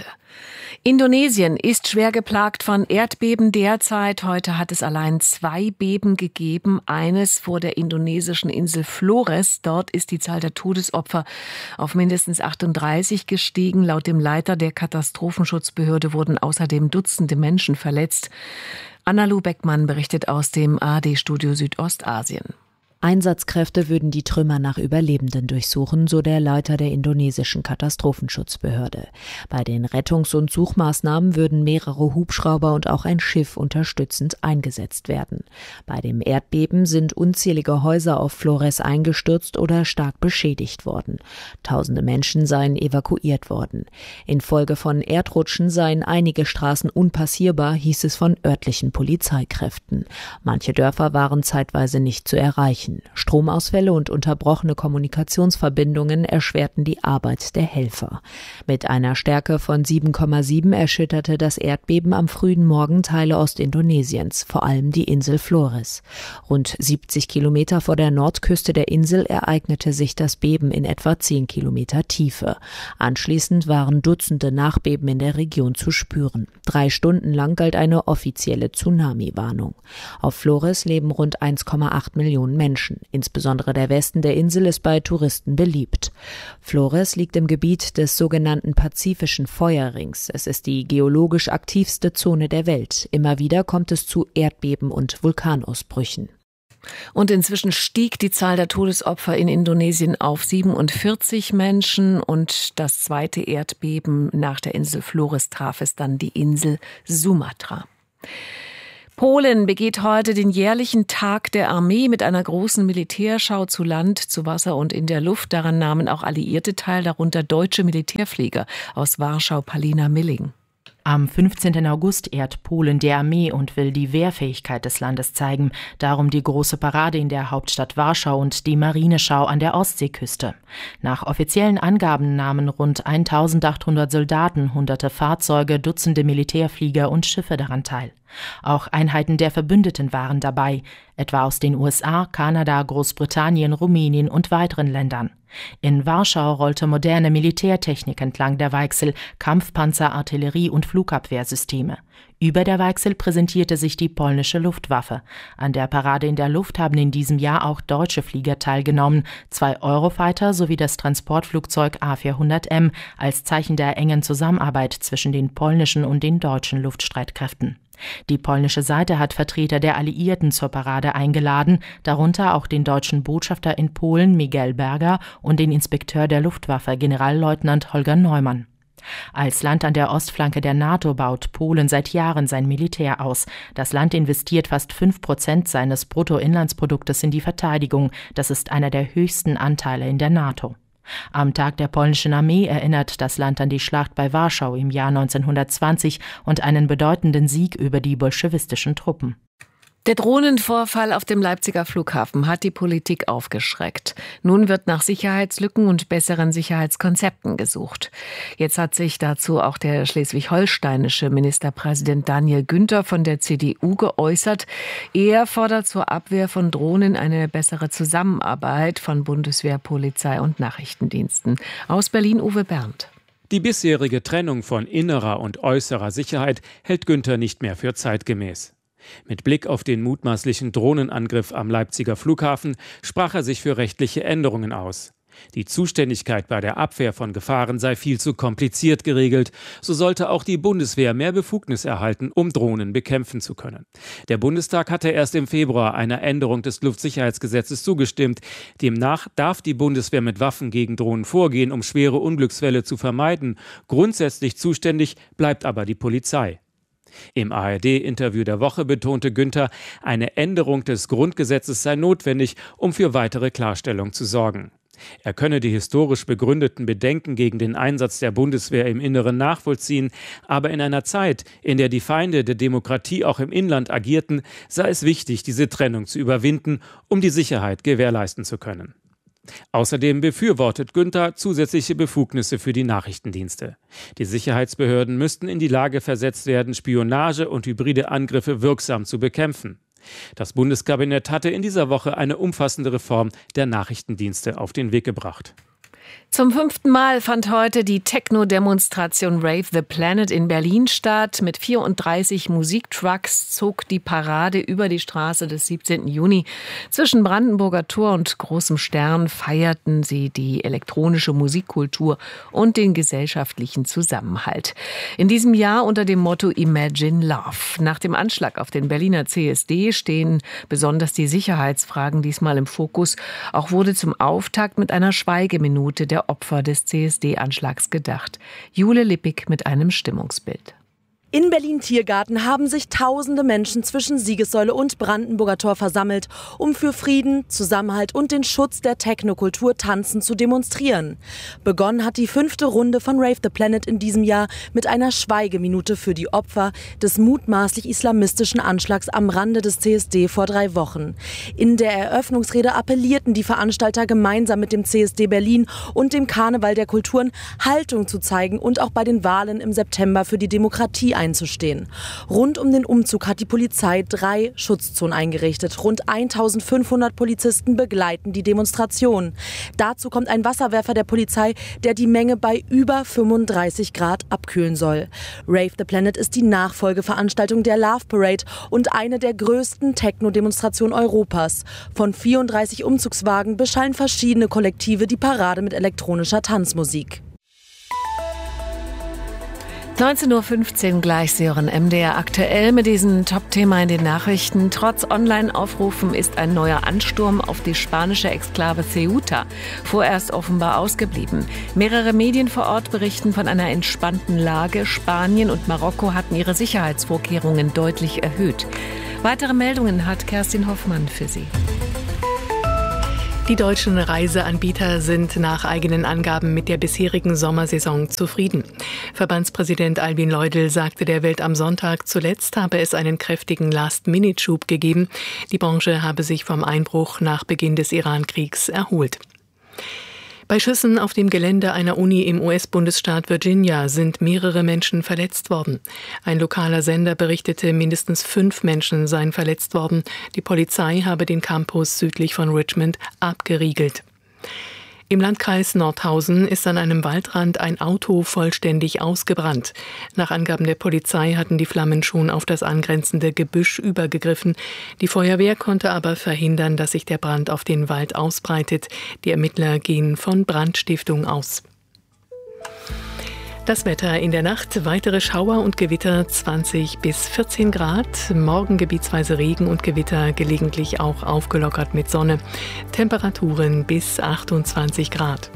[SPEAKER 1] Indonesien ist schwer geplagt von Erdbeben derzeit. Heute hat es allein 2 Beben gegeben. Eines vor der indonesischen Insel Flores. Dort ist die Zahl der Todesopfer auf mindestens 38 gestiegen. Laut dem Leiter der Katastrophenschutzbehörde wurden außerdem Dutzende Menschen verletzt. Anna-Lu Beckmann berichtet aus dem ARD-Studio Südostasien.
[SPEAKER 20] Einsatzkräfte würden die Trümmer nach Überlebenden durchsuchen, so der Leiter der indonesischen Katastrophenschutzbehörde. Bei den Rettungs- und Suchmaßnahmen würden mehrere Hubschrauber und auch ein Schiff unterstützend eingesetzt werden. Bei dem Erdbeben sind unzählige Häuser auf Flores eingestürzt oder stark beschädigt worden. Tausende Menschen seien evakuiert worden. Infolge von Erdrutschen seien einige Straßen unpassierbar, hieß es von örtlichen Polizeikräften. Manche Dörfer waren zeitweise nicht zu erreichen. Stromausfälle und unterbrochene Kommunikationsverbindungen erschwerten die Arbeit der Helfer. Mit einer Stärke von 7,7 erschütterte das Erdbeben am frühen Morgen Teile Ostindonesiens, vor allem die Insel Flores. Rund 70 Kilometer vor der Nordküste der Insel ereignete sich das Beben in etwa 10 Kilometer Tiefe. Anschließend waren Dutzende Nachbeben in der Region zu spüren. 3 Stunden lang galt eine offizielle Tsunami-Warnung. Auf Flores leben rund 1,8 Millionen Menschen. Insbesondere der Westen der Insel ist bei Touristen beliebt. Flores liegt im Gebiet des sogenannten Pazifischen Feuerrings. Es ist die geologisch aktivste Zone der Welt. Immer wieder kommt es zu Erdbeben und Vulkanausbrüchen.
[SPEAKER 1] Und inzwischen stieg die Zahl der Todesopfer in Indonesien auf 47 Menschen. Und das zweite Erdbeben nach der Insel Flores traf es dann die Insel Sumatra. Polen begeht heute den jährlichen Tag der Armee mit einer großen Militärschau zu Land, zu Wasser und in der Luft. Daran nahmen auch Alliierte teil, darunter deutsche Militärflieger aus Warschau, Palina Milling.
[SPEAKER 21] Am 15. August ehrt Polen die Armee und will die Wehrfähigkeit des Landes zeigen. Darum die große Parade in der Hauptstadt Warschau und die Marineschau an der Ostseeküste. Nach offiziellen Angaben nahmen rund 1.800 Soldaten, hunderte Fahrzeuge, Dutzende Militärflieger und Schiffe daran teil. Auch Einheiten der Verbündeten waren dabei, etwa aus den USA, Kanada, Großbritannien, Rumänien und weiteren Ländern. In Warschau rollte moderne Militärtechnik entlang der Weichsel, Kampfpanzer, Artillerie und Flugabwehrsysteme. Über der Weichsel präsentierte sich die polnische Luftwaffe. An der Parade in der Luft haben in diesem Jahr auch deutsche Flieger teilgenommen, 2 Eurofighter sowie das Transportflugzeug A400M als Zeichen der engen Zusammenarbeit zwischen den polnischen und den deutschen Luftstreitkräften. Die polnische Seite hat Vertreter der Alliierten zur Parade eingeladen, darunter auch den deutschen Botschafter in Polen Miguel Berger und den Inspekteur der Luftwaffe Generalleutnant Holger Neumann. Als Land an der Ostflanke der NATO baut Polen seit Jahren sein Militär aus. Das Land investiert fast 5% seines Bruttoinlandsproduktes in die Verteidigung. Das ist einer der höchsten Anteile in der NATO. Am Tag der polnischen Armee erinnert das Land an die Schlacht bei Warschau im Jahr 1920 und einen bedeutenden Sieg über die bolschewistischen Truppen.
[SPEAKER 1] Der Drohnenvorfall auf dem Leipziger Flughafen hat die Politik aufgeschreckt. Nun wird nach Sicherheitslücken und besseren Sicherheitskonzepten gesucht. Jetzt hat sich dazu auch der schleswig-holsteinische Ministerpräsident Daniel Günther von der CDU geäußert. Er fordert zur Abwehr von Drohnen eine bessere Zusammenarbeit von Bundeswehr, Polizei und Nachrichtendiensten. Aus Berlin Uwe Berndt.
[SPEAKER 2] Die bisherige Trennung von innerer und äußerer Sicherheit hält Günther nicht mehr für zeitgemäß. Mit Blick auf den mutmaßlichen Drohnenangriff am Leipziger Flughafen sprach er sich für rechtliche Änderungen aus. Die Zuständigkeit bei der Abwehr von Gefahren sei viel zu kompliziert geregelt. So sollte auch die Bundeswehr mehr Befugnis erhalten, um Drohnen bekämpfen zu können. Der Bundestag hatte erst im Februar einer Änderung des Luftsicherheitsgesetzes zugestimmt. Demnach darf die Bundeswehr mit Waffen gegen Drohnen vorgehen, um schwere Unglücksfälle zu vermeiden. Grundsätzlich zuständig bleibt aber die Polizei. Im ARD-Interview der Woche betonte Günther, eine Änderung des Grundgesetzes sei notwendig, um für weitere Klarstellung zu sorgen. Er könne die historisch begründeten Bedenken gegen den Einsatz der Bundeswehr im Inneren nachvollziehen, aber in einer Zeit, in der die Feinde der Demokratie auch im Inland agierten, sei es wichtig, diese Trennung zu überwinden, um die Sicherheit gewährleisten zu können. Außerdem befürwortet Günther zusätzliche Befugnisse für die Nachrichtendienste. Die Sicherheitsbehörden müssten in die Lage versetzt werden, Spionage und hybride Angriffe wirksam zu bekämpfen. Das Bundeskabinett hatte in dieser Woche eine umfassende Reform der Nachrichtendienste auf den Weg gebracht.
[SPEAKER 1] Zum 5. Mal fand heute die Techno-Demonstration Rave the Planet in Berlin statt. Mit 34 Musiktrucks zog die Parade über die Straße des 17. Juni. Zwischen Brandenburger Tor und Großem Stern feierten sie die elektronische Musikkultur und den gesellschaftlichen Zusammenhalt. In diesem Jahr unter dem Motto Imagine Love. Nach dem Anschlag auf den Berliner CSD stehen besonders die Sicherheitsfragen diesmal im Fokus. Auch wurde zum Auftakt mit einer Schweigeminute der Opfer des CSD-Anschlags gedacht. Jule Lippig mit einem Stimmungsbild.
[SPEAKER 22] In Berlin-Tiergarten haben sich tausende Menschen zwischen Siegessäule und Brandenburger Tor versammelt, um für Frieden, Zusammenhalt und den Schutz der Technokultur tanzend zu demonstrieren. Begonnen hat die 5. Runde von Rave the Planet in diesem Jahr mit einer Schweigeminute für die Opfer des mutmaßlich islamistischen Anschlags am Rande des CSD vor 3 Wochen. In der Eröffnungsrede appellierten die Veranstalter gemeinsam mit dem CSD Berlin und dem Karneval der Kulturen Haltung zu zeigen und auch bei den Wahlen im September für die Demokratie einzustehen. Rund um den Umzug hat die Polizei 3 Schutzzonen eingerichtet. Rund 1500 Polizisten begleiten die Demonstration. Dazu kommt ein Wasserwerfer der Polizei, der die Menge bei über 35 Grad abkühlen soll. Rave the Planet ist die Nachfolgeveranstaltung der Love Parade und eine der größten Techno-Demonstrationen Europas. Von 34 Umzugswagen beschallen verschiedene Kollektive die Parade mit elektronischer Tanzmusik.
[SPEAKER 1] 19.15 Uhr gleich, Sie hören MDR aktuell mit diesem Top-Thema in den Nachrichten. Trotz Online-Aufrufen ist ein neuer Ansturm auf die spanische Exklave Ceuta vorerst offenbar ausgeblieben. Mehrere Medien vor Ort berichten von einer entspannten Lage. Spanien und Marokko hatten ihre Sicherheitsvorkehrungen deutlich erhöht. Weitere Meldungen hat Kerstin Hoffmann für Sie.
[SPEAKER 7] Die deutschen Reiseanbieter sind nach eigenen Angaben mit der bisherigen Sommersaison zufrieden. Verbandspräsident Albin Leudl sagte der Welt am Sonntag, zuletzt habe es einen kräftigen Last-Minute-Schub gegeben. Die Branche habe sich vom Einbruch nach Beginn des Iran-Kriegs erholt. Bei Schüssen auf dem Gelände einer Uni im US-Bundesstaat Virginia sind mehrere Menschen verletzt worden. Ein lokaler Sender berichtete, mindestens 5 Menschen seien verletzt worden. Die Polizei habe den Campus südlich von Richmond abgeriegelt. Im Landkreis Nordhausen ist an einem Waldrand ein Auto vollständig ausgebrannt. Nach Angaben der Polizei hatten die Flammen schon auf das angrenzende Gebüsch übergegriffen. Die Feuerwehr konnte aber verhindern, dass sich der Brand auf den Wald ausbreitet. Die Ermittler gehen von Brandstiftung aus. Das Wetter in der Nacht, weitere Schauer und Gewitter 20 bis 14 Grad. Morgen gebietsweise Regen und Gewitter, gelegentlich auch aufgelockert mit Sonne. Temperaturen bis 28 Grad.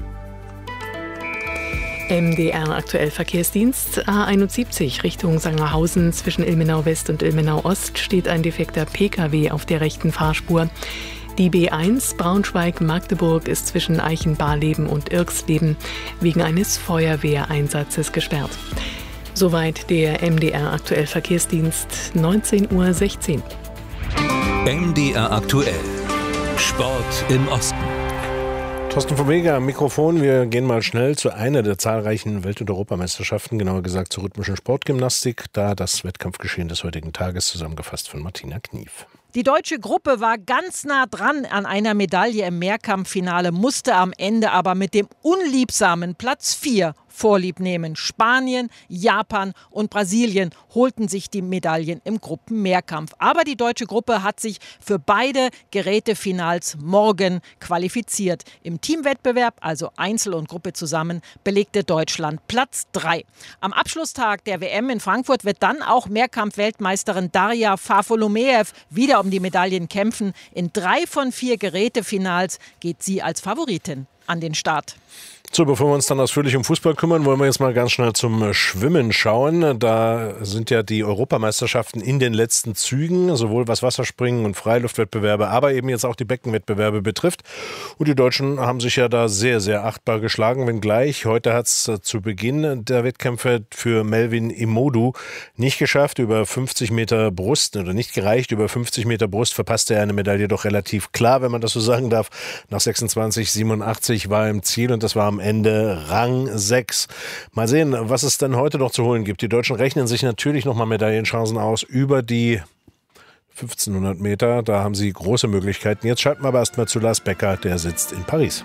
[SPEAKER 7] MDR aktuell Verkehrsdienst A71 Richtung Sangerhausen zwischen Ilmenau West und Ilmenau Ost steht ein defekter Pkw auf der rechten Fahrspur. Die B1 Braunschweig-Magdeburg ist zwischen Eichenbarleben und Irksleben wegen eines Feuerwehreinsatzes gesperrt. Soweit der MDR aktuell Verkehrsdienst, 19.16 Uhr.
[SPEAKER 8] MDR aktuell. Sport im Osten.
[SPEAKER 4] Thorsten von Weger am Mikrofon. Wir gehen mal schnell zu einer der zahlreichen Welt- und Europameisterschaften, genauer gesagt zur rhythmischen Sportgymnastik, da das Wettkampfgeschehen des heutigen Tages zusammengefasst von Martina Knief.
[SPEAKER 23] Die deutsche Gruppe war ganz nah dran an einer Medaille im Mehrkampffinale, musste am Ende aber mit dem unliebsamen Platz 4 Vorlieb nehmen. Spanien, Japan und Brasilien holten sich die Medaillen im Gruppenmehrkampf. Aber die deutsche Gruppe hat sich für beide Gerätefinals morgen qualifiziert. Im Teamwettbewerb, also Einzel und Gruppe zusammen, belegte Deutschland Platz 3. Am Abschlusstag der WM in Frankfurt wird dann auch Mehrkampf-Weltmeisterin Darja Fafolomeev wieder um die Medaillen kämpfen. In 3 von 4 Gerätefinals geht sie als Favoritin an den Start.
[SPEAKER 4] So, bevor wir uns dann ausführlich um Fußball kümmern, wollen wir jetzt mal ganz schnell zum Schwimmen schauen. Da sind ja die Europameisterschaften in den letzten Zügen, sowohl was Wasserspringen und Freiluftwettbewerbe, aber eben jetzt auch die Beckenwettbewerbe betrifft. Und die Deutschen haben sich ja da sehr, sehr achtbar geschlagen, wenngleich heute hat es zu Beginn der Wettkämpfe für Melvin Imodu nicht geschafft, über 50 Meter Brust, oder nicht gereicht, über 50 Meter Brust verpasste er eine Medaille doch relativ klar, wenn man das so sagen darf. Nach 26,87 war er im Ziel und das war am Ende Rang 6. Mal sehen, was es denn heute noch zu holen gibt. Die Deutschen rechnen sich natürlich nochmal Medaillenchancen aus über die 1500 Meter. Da haben sie große Möglichkeiten. Jetzt schalten wir aber erstmal zu Lars Becker, der sitzt in Paris.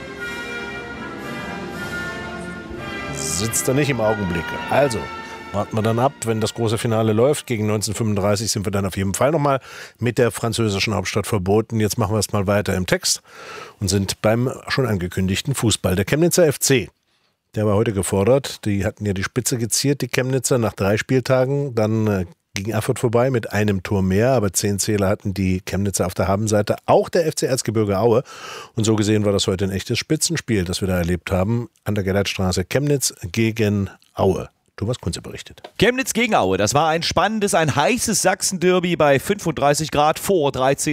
[SPEAKER 4] Sitzt er nicht im Augenblick. Also, warten wir dann ab, wenn das große Finale läuft. Gegen 1935 sind wir dann auf jeden Fall nochmal mit der französischen Hauptstadt verboten. Jetzt machen wir es mal weiter im Text und sind beim schon angekündigten Fußball. Der Chemnitzer FC, der war heute gefordert. Die hatten ja die Spitze geziert, die Chemnitzer, nach 3 Spieltagen. Dann gegen Erfurt vorbei mit einem Tor mehr, aber 10 Zähler hatten die Chemnitzer auf der Habenseite. Auch der FC Erzgebirge Aue. Und so gesehen war das heute ein echtes Spitzenspiel, das wir da erlebt haben. An der Gerhardstraße, Chemnitz gegen Aue. Thomas Kunze berichtet.
[SPEAKER 3] Chemnitz gegen Aue, das war ein spannendes, ein heißes Sachsen-Derby bei 35 Grad vor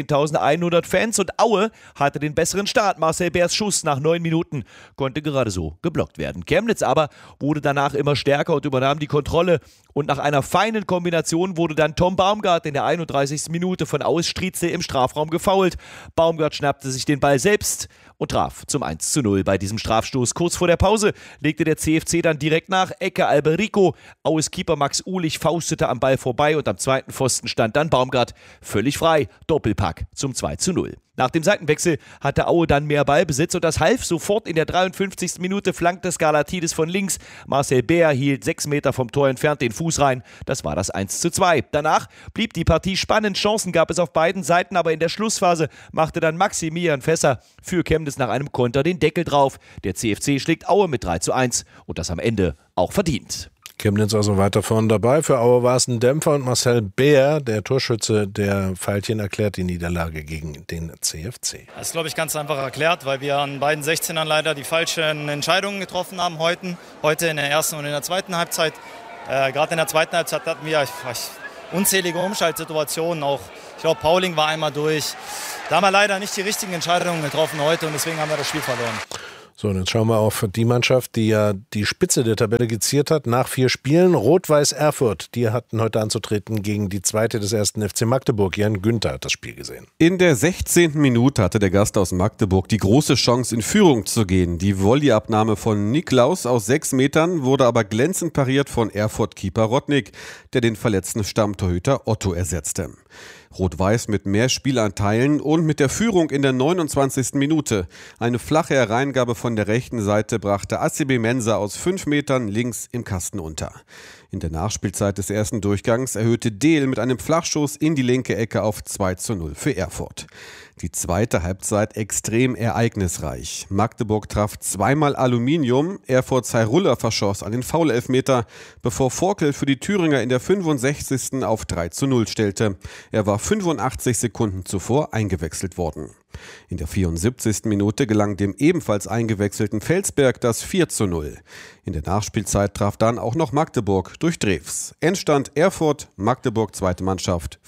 [SPEAKER 3] 13.100 Fans und Aue hatte den besseren Start. Marcel Beers Schuss nach 9 Minuten konnte gerade so geblockt werden. Chemnitz aber wurde danach immer stärker und übernahm die Kontrolle und nach einer feinen Kombination wurde dann Tom Baumgart in der 31. Minute von Aues Strieze im Strafraum gefoult. Baumgart schnappte sich den Ball selbst und traf zum 1:0 bei diesem Strafstoß. Kurz vor der Pause legte der CFC dann direkt nach. Ecke Alberico. Aues Keeper Max Uhlich faustete am Ball vorbei und am zweiten Pfosten stand dann Baumgart völlig frei. Doppelpack zum 2:0. Nach dem Seitenwechsel hatte Aue dann mehr Ballbesitz und das half sofort in der 53. Minute, flankte Skarlatidis von links. Marcel Beer hielt 6 Meter vom Tor entfernt den Fuß rein. Das war das 1:2. Danach blieb die Partie spannend. Chancen gab es auf beiden Seiten, aber in der Schlussphase machte dann Maximilian Fässer für Chemnitz nach einem Konter den Deckel drauf. Der CFC schlägt Aue mit 3:1 und das am Ende auch verdient.
[SPEAKER 4] Chemnitz also weiter vorn dabei. Für Aue war es ein Dämpfer und Marcel Beer, der Torschütze der Veilchen, erklärt die Niederlage gegen den CFC.
[SPEAKER 5] Das ist, glaube ich, ganz einfach erklärt, weil wir an beiden 16ern leider die falschen Entscheidungen getroffen haben heute in der ersten und in der zweiten Halbzeit. Gerade in der zweiten Halbzeit hatten wir unzählige Umschaltsituationen. Auch, ich glaube, Pauling war einmal durch. Da haben wir leider nicht die richtigen Entscheidungen getroffen heute und deswegen haben wir das Spiel verloren.
[SPEAKER 4] So, und jetzt schauen wir auf die Mannschaft, die ja die Spitze der Tabelle geziert hat nach 4 Spielen. Rot-Weiß Erfurt, die hatten heute anzutreten gegen die zweite des ersten FC Magdeburg. Jan Günther hat das Spiel gesehen.
[SPEAKER 6] In der 16. Minute hatte der Gast aus Magdeburg die große Chance, in Führung zu gehen. Die Volleyabnahme von Niklaus aus 6 Metern wurde aber glänzend pariert von Erfurt-Keeper Rodnik, der den verletzten Stammtorhüter Otto ersetzte. Rot-Weiß mit mehr Spielanteilen und mit der Führung in der 29. Minute. Eine flache Hereingabe von der rechten Seite brachte ACB Mensa aus 5 Metern links im Kasten unter. In der Nachspielzeit des ersten Durchgangs erhöhte Dehl mit einem Flachstoß in die linke Ecke auf 2:0 für Erfurt. Die zweite Halbzeit extrem ereignisreich. Magdeburg traf zweimal Aluminium, Erfurts Hairulla verschoss einen Foul-Elfmeter, bevor Forkel für die Thüringer in der 65. auf 3:0 stellte. Er war 85 Sekunden zuvor eingewechselt worden. In der 74. Minute gelang dem ebenfalls eingewechselten Felsberg das 4:0. In der Nachspielzeit traf dann auch noch Magdeburg durch Drews. Endstand Erfurt, Magdeburg zweite Mannschaft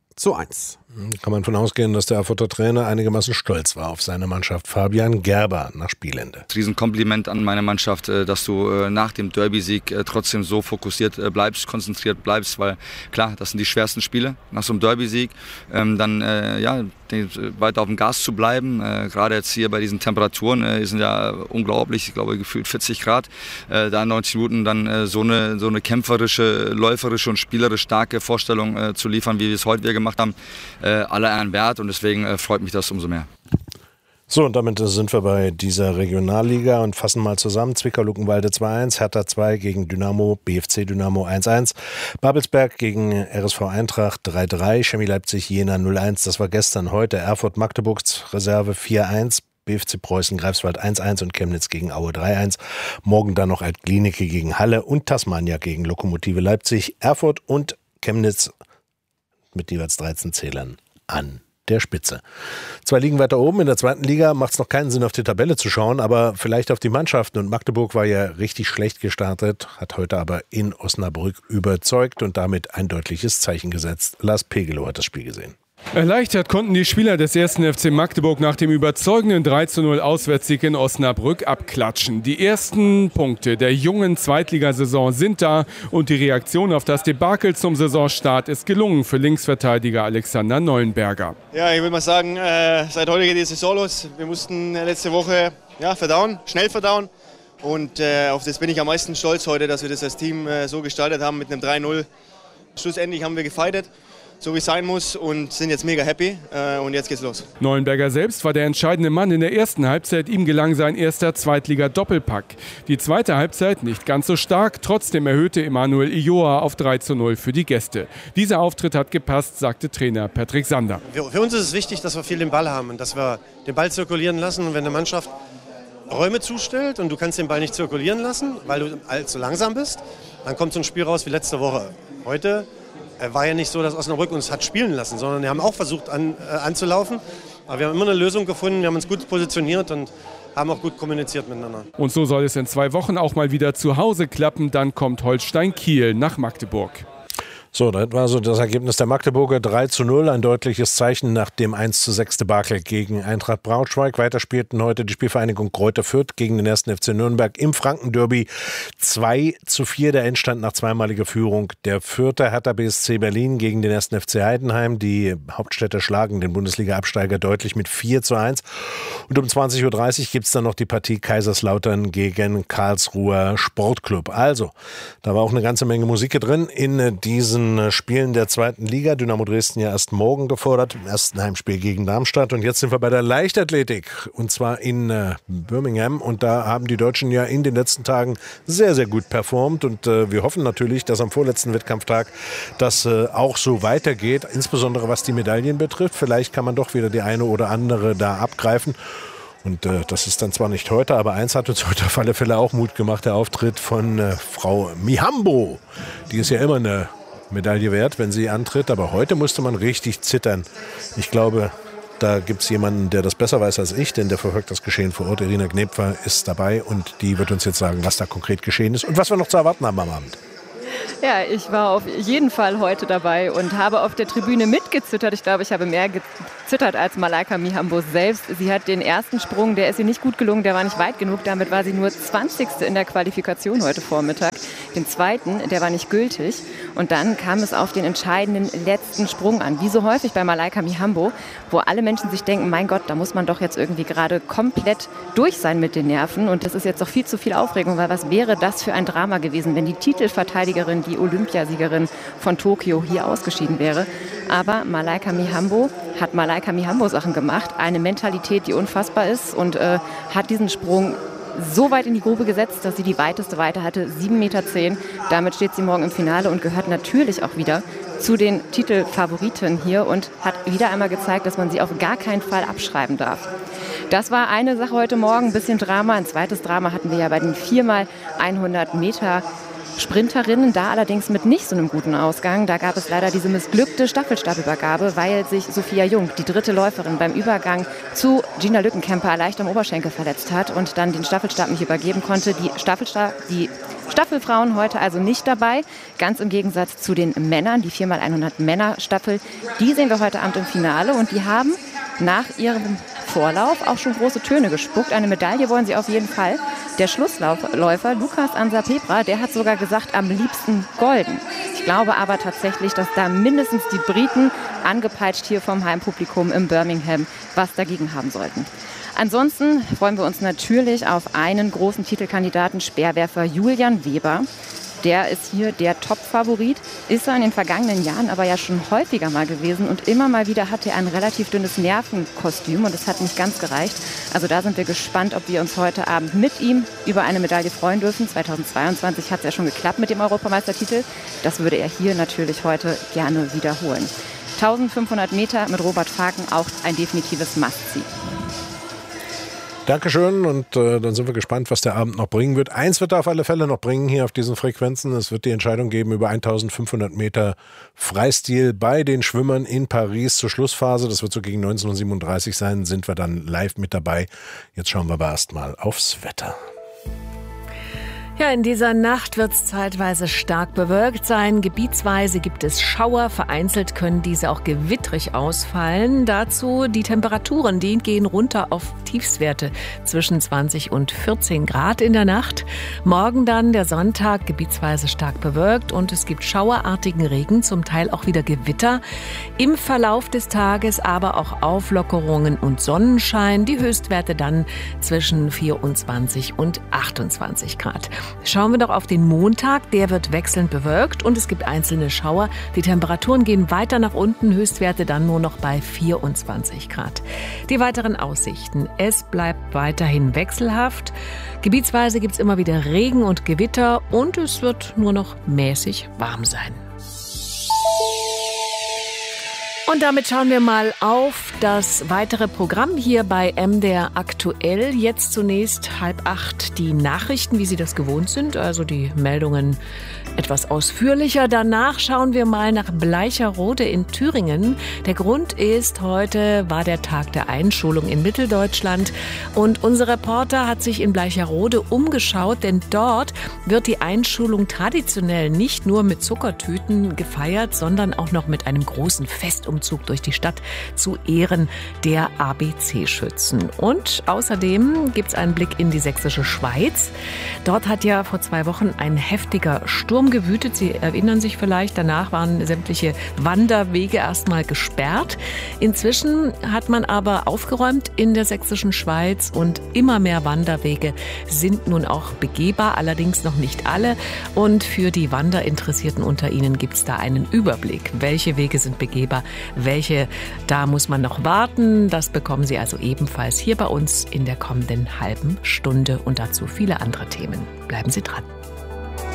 [SPEAKER 6] 4:1.
[SPEAKER 4] Kann man von ausgehen, dass der Erfurter Trainer einigermaßen stolz war auf seine Mannschaft. Fabian Gerber nach Spielende.
[SPEAKER 24] Riesenkompliment an meine Mannschaft, dass du nach dem Derby-Sieg trotzdem so fokussiert bleibst, konzentriert bleibst, weil klar, das sind die schwersten Spiele nach so einem Derby-Sieg. Dann weiter auf dem Gas zu bleiben, gerade jetzt hier bei diesen Temperaturen, die sind ja unglaublich, ich glaube gefühlt 40 Grad, da in 90 Minuten dann so eine kämpferische, läuferische und spielerisch starke Vorstellung zu liefern, wie wir es heute wieder gemacht haben. Aller Ehren wert und deswegen freut mich das umso mehr.
[SPEAKER 4] So, und damit sind wir bei dieser Regionalliga und fassen mal zusammen. Zwickau-Luckenwalde 2-1, Hertha 2 gegen Dynamo, BFC Dynamo 1-1, Babelsberg gegen RSV Eintracht 3-3, Chemie Leipzig Jena 0-1, das war gestern. Heute Erfurt-Magdeburgs Reserve 4-1, BFC Preußen Greifswald 1-1 und Chemnitz gegen Aue 3-1. Morgen dann noch Alt-Glienicke gegen Halle und Tasmania gegen Lokomotive Leipzig. Erfurt und Chemnitz mit jeweils 13 Zählern an der Spitze. 2 Ligen weiter oben in der 2. Liga macht es noch keinen Sinn, auf die Tabelle zu schauen, aber vielleicht auf die Mannschaften. Und Magdeburg war ja richtig schlecht gestartet, hat heute aber in Osnabrück überzeugt und damit ein deutliches Zeichen gesetzt. Lars Pegelow hat das Spiel gesehen.
[SPEAKER 9] Erleichtert konnten die Spieler des 1. FC Magdeburg nach dem überzeugenden 3:0 Auswärtssieg in Osnabrück abklatschen. Die ersten Punkte der jungen Zweitligasaison sind da und die Reaktion auf das Debakel zum Saisonstart ist gelungen für Linksverteidiger Alexander Neuenberger.
[SPEAKER 10] Ja, ich will mal sagen, seit heute geht die Saison los. Wir mussten letzte Woche verdauen, schnell verdauen. Und auf das bin ich am meisten stolz heute, dass wir das als Team so gestaltet haben mit einem 3:0. Schlussendlich haben wir gefightet, so wie es sein muss, und sind jetzt mega happy. Und jetzt geht's los.
[SPEAKER 9] Neuenberger selbst war der entscheidende Mann in der ersten Halbzeit. Ihm gelang sein erster Zweitliga-Doppelpack. Die zweite Halbzeit nicht ganz so stark. Trotzdem erhöhte Emanuel Ioa auf 3:0 für die Gäste. Dieser Auftritt hat gepasst, sagte Trainer Patrick Sander.
[SPEAKER 11] Für uns ist es wichtig, dass wir viel den Ball haben und dass wir den Ball zirkulieren lassen. Und wenn eine Mannschaft Räume zustellt und du kannst den Ball nicht zirkulieren lassen, weil du allzu langsam bist, dann kommt so ein Spiel raus wie letzte Woche. Heute war ja nicht so, dass Osnabrück uns hat spielen lassen, sondern wir haben auch versucht anzulaufen. Aber wir haben immer eine Lösung gefunden, wir haben uns gut positioniert und haben auch gut kommuniziert miteinander.
[SPEAKER 9] Und so soll es in 2 Wochen auch mal wieder zu Hause klappen. Dann kommt Holstein Kiel nach Magdeburg.
[SPEAKER 4] So, das war so das Ergebnis der Magdeburger 3:0, ein deutliches Zeichen nach dem 1:6 Debakel gegen Eintracht Braunschweig. Weiter spielten heute die Spielvereinigung Greuther Fürth gegen den 1. FC Nürnberg im Frankenderby 2:4, der Endstand nach zweimaliger Führung der Fürther. Hertha BSC Berlin gegen den 1. FC Heidenheim. Die Hauptstädter schlagen den Bundesliga-Absteiger deutlich mit 4:1. Und um 20:30 Uhr gibt es dann noch die Partie Kaiserslautern gegen Karlsruher Sportclub. Also, da war auch eine ganze Menge Musik drin in diesen Spielen der 2. Liga. Dynamo Dresden ja erst morgen gefordert, im ersten Heimspiel gegen Darmstadt. Und jetzt sind wir bei der Leichtathletik, und zwar in Birmingham. Und da haben die Deutschen ja in den letzten Tagen sehr, sehr gut performt. Und wir hoffen natürlich, dass am vorletzten Wettkampftag das auch so weitergeht, insbesondere was die Medaillen betrifft. Vielleicht kann man doch wieder die eine oder andere da abgreifen. Und das ist dann zwar nicht heute, aber eins hat uns heute auf alle Fälle auch Mut gemacht, der Auftritt von Frau Mihambo. Die ist ja immer eine Medaille wert, wenn sie antritt, aber heute musste man richtig zittern. Ich glaube, da gibt es jemanden, der das besser weiß als ich, denn der verfolgt das Geschehen vor Ort. Irina Gnepfer ist dabei und die wird uns jetzt sagen, was da konkret geschehen ist und was wir noch zu erwarten haben am Abend.
[SPEAKER 13] Ja, ich war auf jeden Fall heute dabei und habe auf der Tribüne mitgezittert. Ich glaube, ich habe mehr gezittert als Malaika Mihambo selbst. Sie hat den ersten Sprung, der ist ihr nicht gut gelungen, der war nicht weit genug. Damit war sie nur 20. in der Qualifikation heute Vormittag. Den zweiten, der war nicht gültig. Und dann kam es auf den entscheidenden letzten Sprung an. Wie so häufig bei Malaika Mihambo, wo alle Menschen sich denken, mein Gott, da muss man doch jetzt irgendwie gerade komplett durch sein mit den Nerven. Und das ist jetzt doch viel zu viel Aufregung, weil was wäre das für ein Drama gewesen, wenn die Titelverteidigerin, die Olympiasiegerin von Tokio hier ausgeschieden wäre. Aber Malaika Mihambo hat Malaika Mihambo Sachen gemacht. Eine Mentalität, die unfassbar ist und hat diesen Sprung so weit in die Grube gesetzt, dass sie die weiteste Weite hatte, 7,10 Meter. Damit steht sie morgen im Finale und gehört natürlich auch wieder zu den Titelfavoriten hier und hat wieder einmal gezeigt, dass man sie auf gar keinen Fall abschreiben darf. Das war eine Sache heute Morgen, ein bisschen Drama. Ein zweites Drama hatten wir ja bei den 4x100 Meter Sprinterinnen, da allerdings mit nicht so einem guten Ausgang. Da gab es leider diese missglückte Staffelstabübergabe, weil sich Sophia Jung, die dritte Läuferin, beim Übergang zu Gina Lückenkämper leicht am Oberschenkel verletzt hat und dann den Staffelstab nicht übergeben konnte. Die Staffelfrauen heute also nicht dabei, ganz im Gegensatz zu den Männern, die 4x100 Männerstaffel. Die sehen wir heute Abend im Finale und die haben nach ihrem Vorlauf auch schon große Töne gespuckt. Eine Medaille wollen sie auf jeden Fall. Der Schlussläufer Lukas Ansapebra, der hat sogar gesagt, am liebsten golden. Ich glaube aber tatsächlich, dass da mindestens die Briten, angepeitscht hier vom Heimpublikum im Birmingham, was dagegen haben sollten. Ansonsten freuen wir uns natürlich auf einen großen Titelkandidaten, Speerwerfer Julian Weber. Der ist hier der Top-Favorit, ist er in den vergangenen Jahren aber ja schon häufiger mal gewesen und immer mal wieder hat er ein relativ dünnes Nervenkostüm und das hat nicht ganz gereicht. Also da sind wir gespannt, ob wir uns heute Abend mit ihm über eine Medaille freuen dürfen. 2022 hat es ja schon geklappt mit dem Europameistertitel. Das würde er hier natürlich heute gerne wiederholen. 1500 Meter mit Robert Faken, auch ein definitives Must-See.
[SPEAKER 4] Dankeschön und dann sind wir gespannt, was der Abend noch bringen wird. Eins wird er auf alle Fälle noch bringen hier auf diesen Frequenzen. Es wird die Entscheidung geben über 1500 Meter Freistil bei den Schwimmern in Paris zur Schlussphase. Das wird so gegen 19:37 Uhr sein, sind wir dann live mit dabei. Jetzt schauen wir aber erstmal aufs Wetter.
[SPEAKER 1] Ja, in dieser Nacht wird es zeitweise stark bewölkt sein. Gebietsweise gibt es Schauer. Vereinzelt können diese auch gewittrig ausfallen. Dazu die Temperaturen, die gehen runter auf Tiefstwerte zwischen 20 und 14 Grad in der Nacht. Morgen dann der Sonntag, gebietsweise stark bewölkt und es gibt schauerartigen Regen, zum Teil auch wieder Gewitter. Im Verlauf des Tages aber auch Auflockerungen und Sonnenschein. Die Höchstwerte dann zwischen 24 und 28 Grad. Schauen wir doch auf den Montag, der wird wechselnd bewölkt und es gibt einzelne Schauer. Die Temperaturen gehen weiter nach unten, Höchstwerte dann nur noch bei 24 Grad. Die weiteren Aussichten, es bleibt weiterhin wechselhaft. Gebietsweise gibt es immer wieder Regen und Gewitter und es wird nur noch mäßig warm sein. Und damit schauen wir mal auf das weitere Programm hier bei MDR aktuell. Jetzt zunächst 7:30 die Nachrichten, wie Sie das gewohnt sind, also die Meldungen etwas ausführlicher. Danach schauen wir mal nach Bleicherode in Thüringen. Der Grund ist, heute war der Tag der Einschulung in Mitteldeutschland und unser Reporter hat sich in Bleicherode umgeschaut, denn dort wird die Einschulung traditionell nicht nur mit Zuckertüten gefeiert, sondern auch noch mit einem großen Festumzug durch die Stadt zu Ehren der ABC-Schützen. Und außerdem gibt es einen Blick in die sächsische Schweiz. Dort hat ja vor 2 Wochen ein heftiger Sturm gewütet. Sie erinnern sich vielleicht, danach waren sämtliche Wanderwege erstmal gesperrt. Inzwischen hat man aber aufgeräumt in der sächsischen Schweiz und immer mehr Wanderwege sind nun auch begehbar, allerdings noch nicht alle. Und für die Wanderinteressierten unter Ihnen gibt es da einen Überblick. Welche Wege sind begehbar, welche, da muss man noch warten. Das bekommen Sie also ebenfalls hier bei uns in der kommenden halben Stunde und dazu viele andere Themen. Bleiben Sie dran.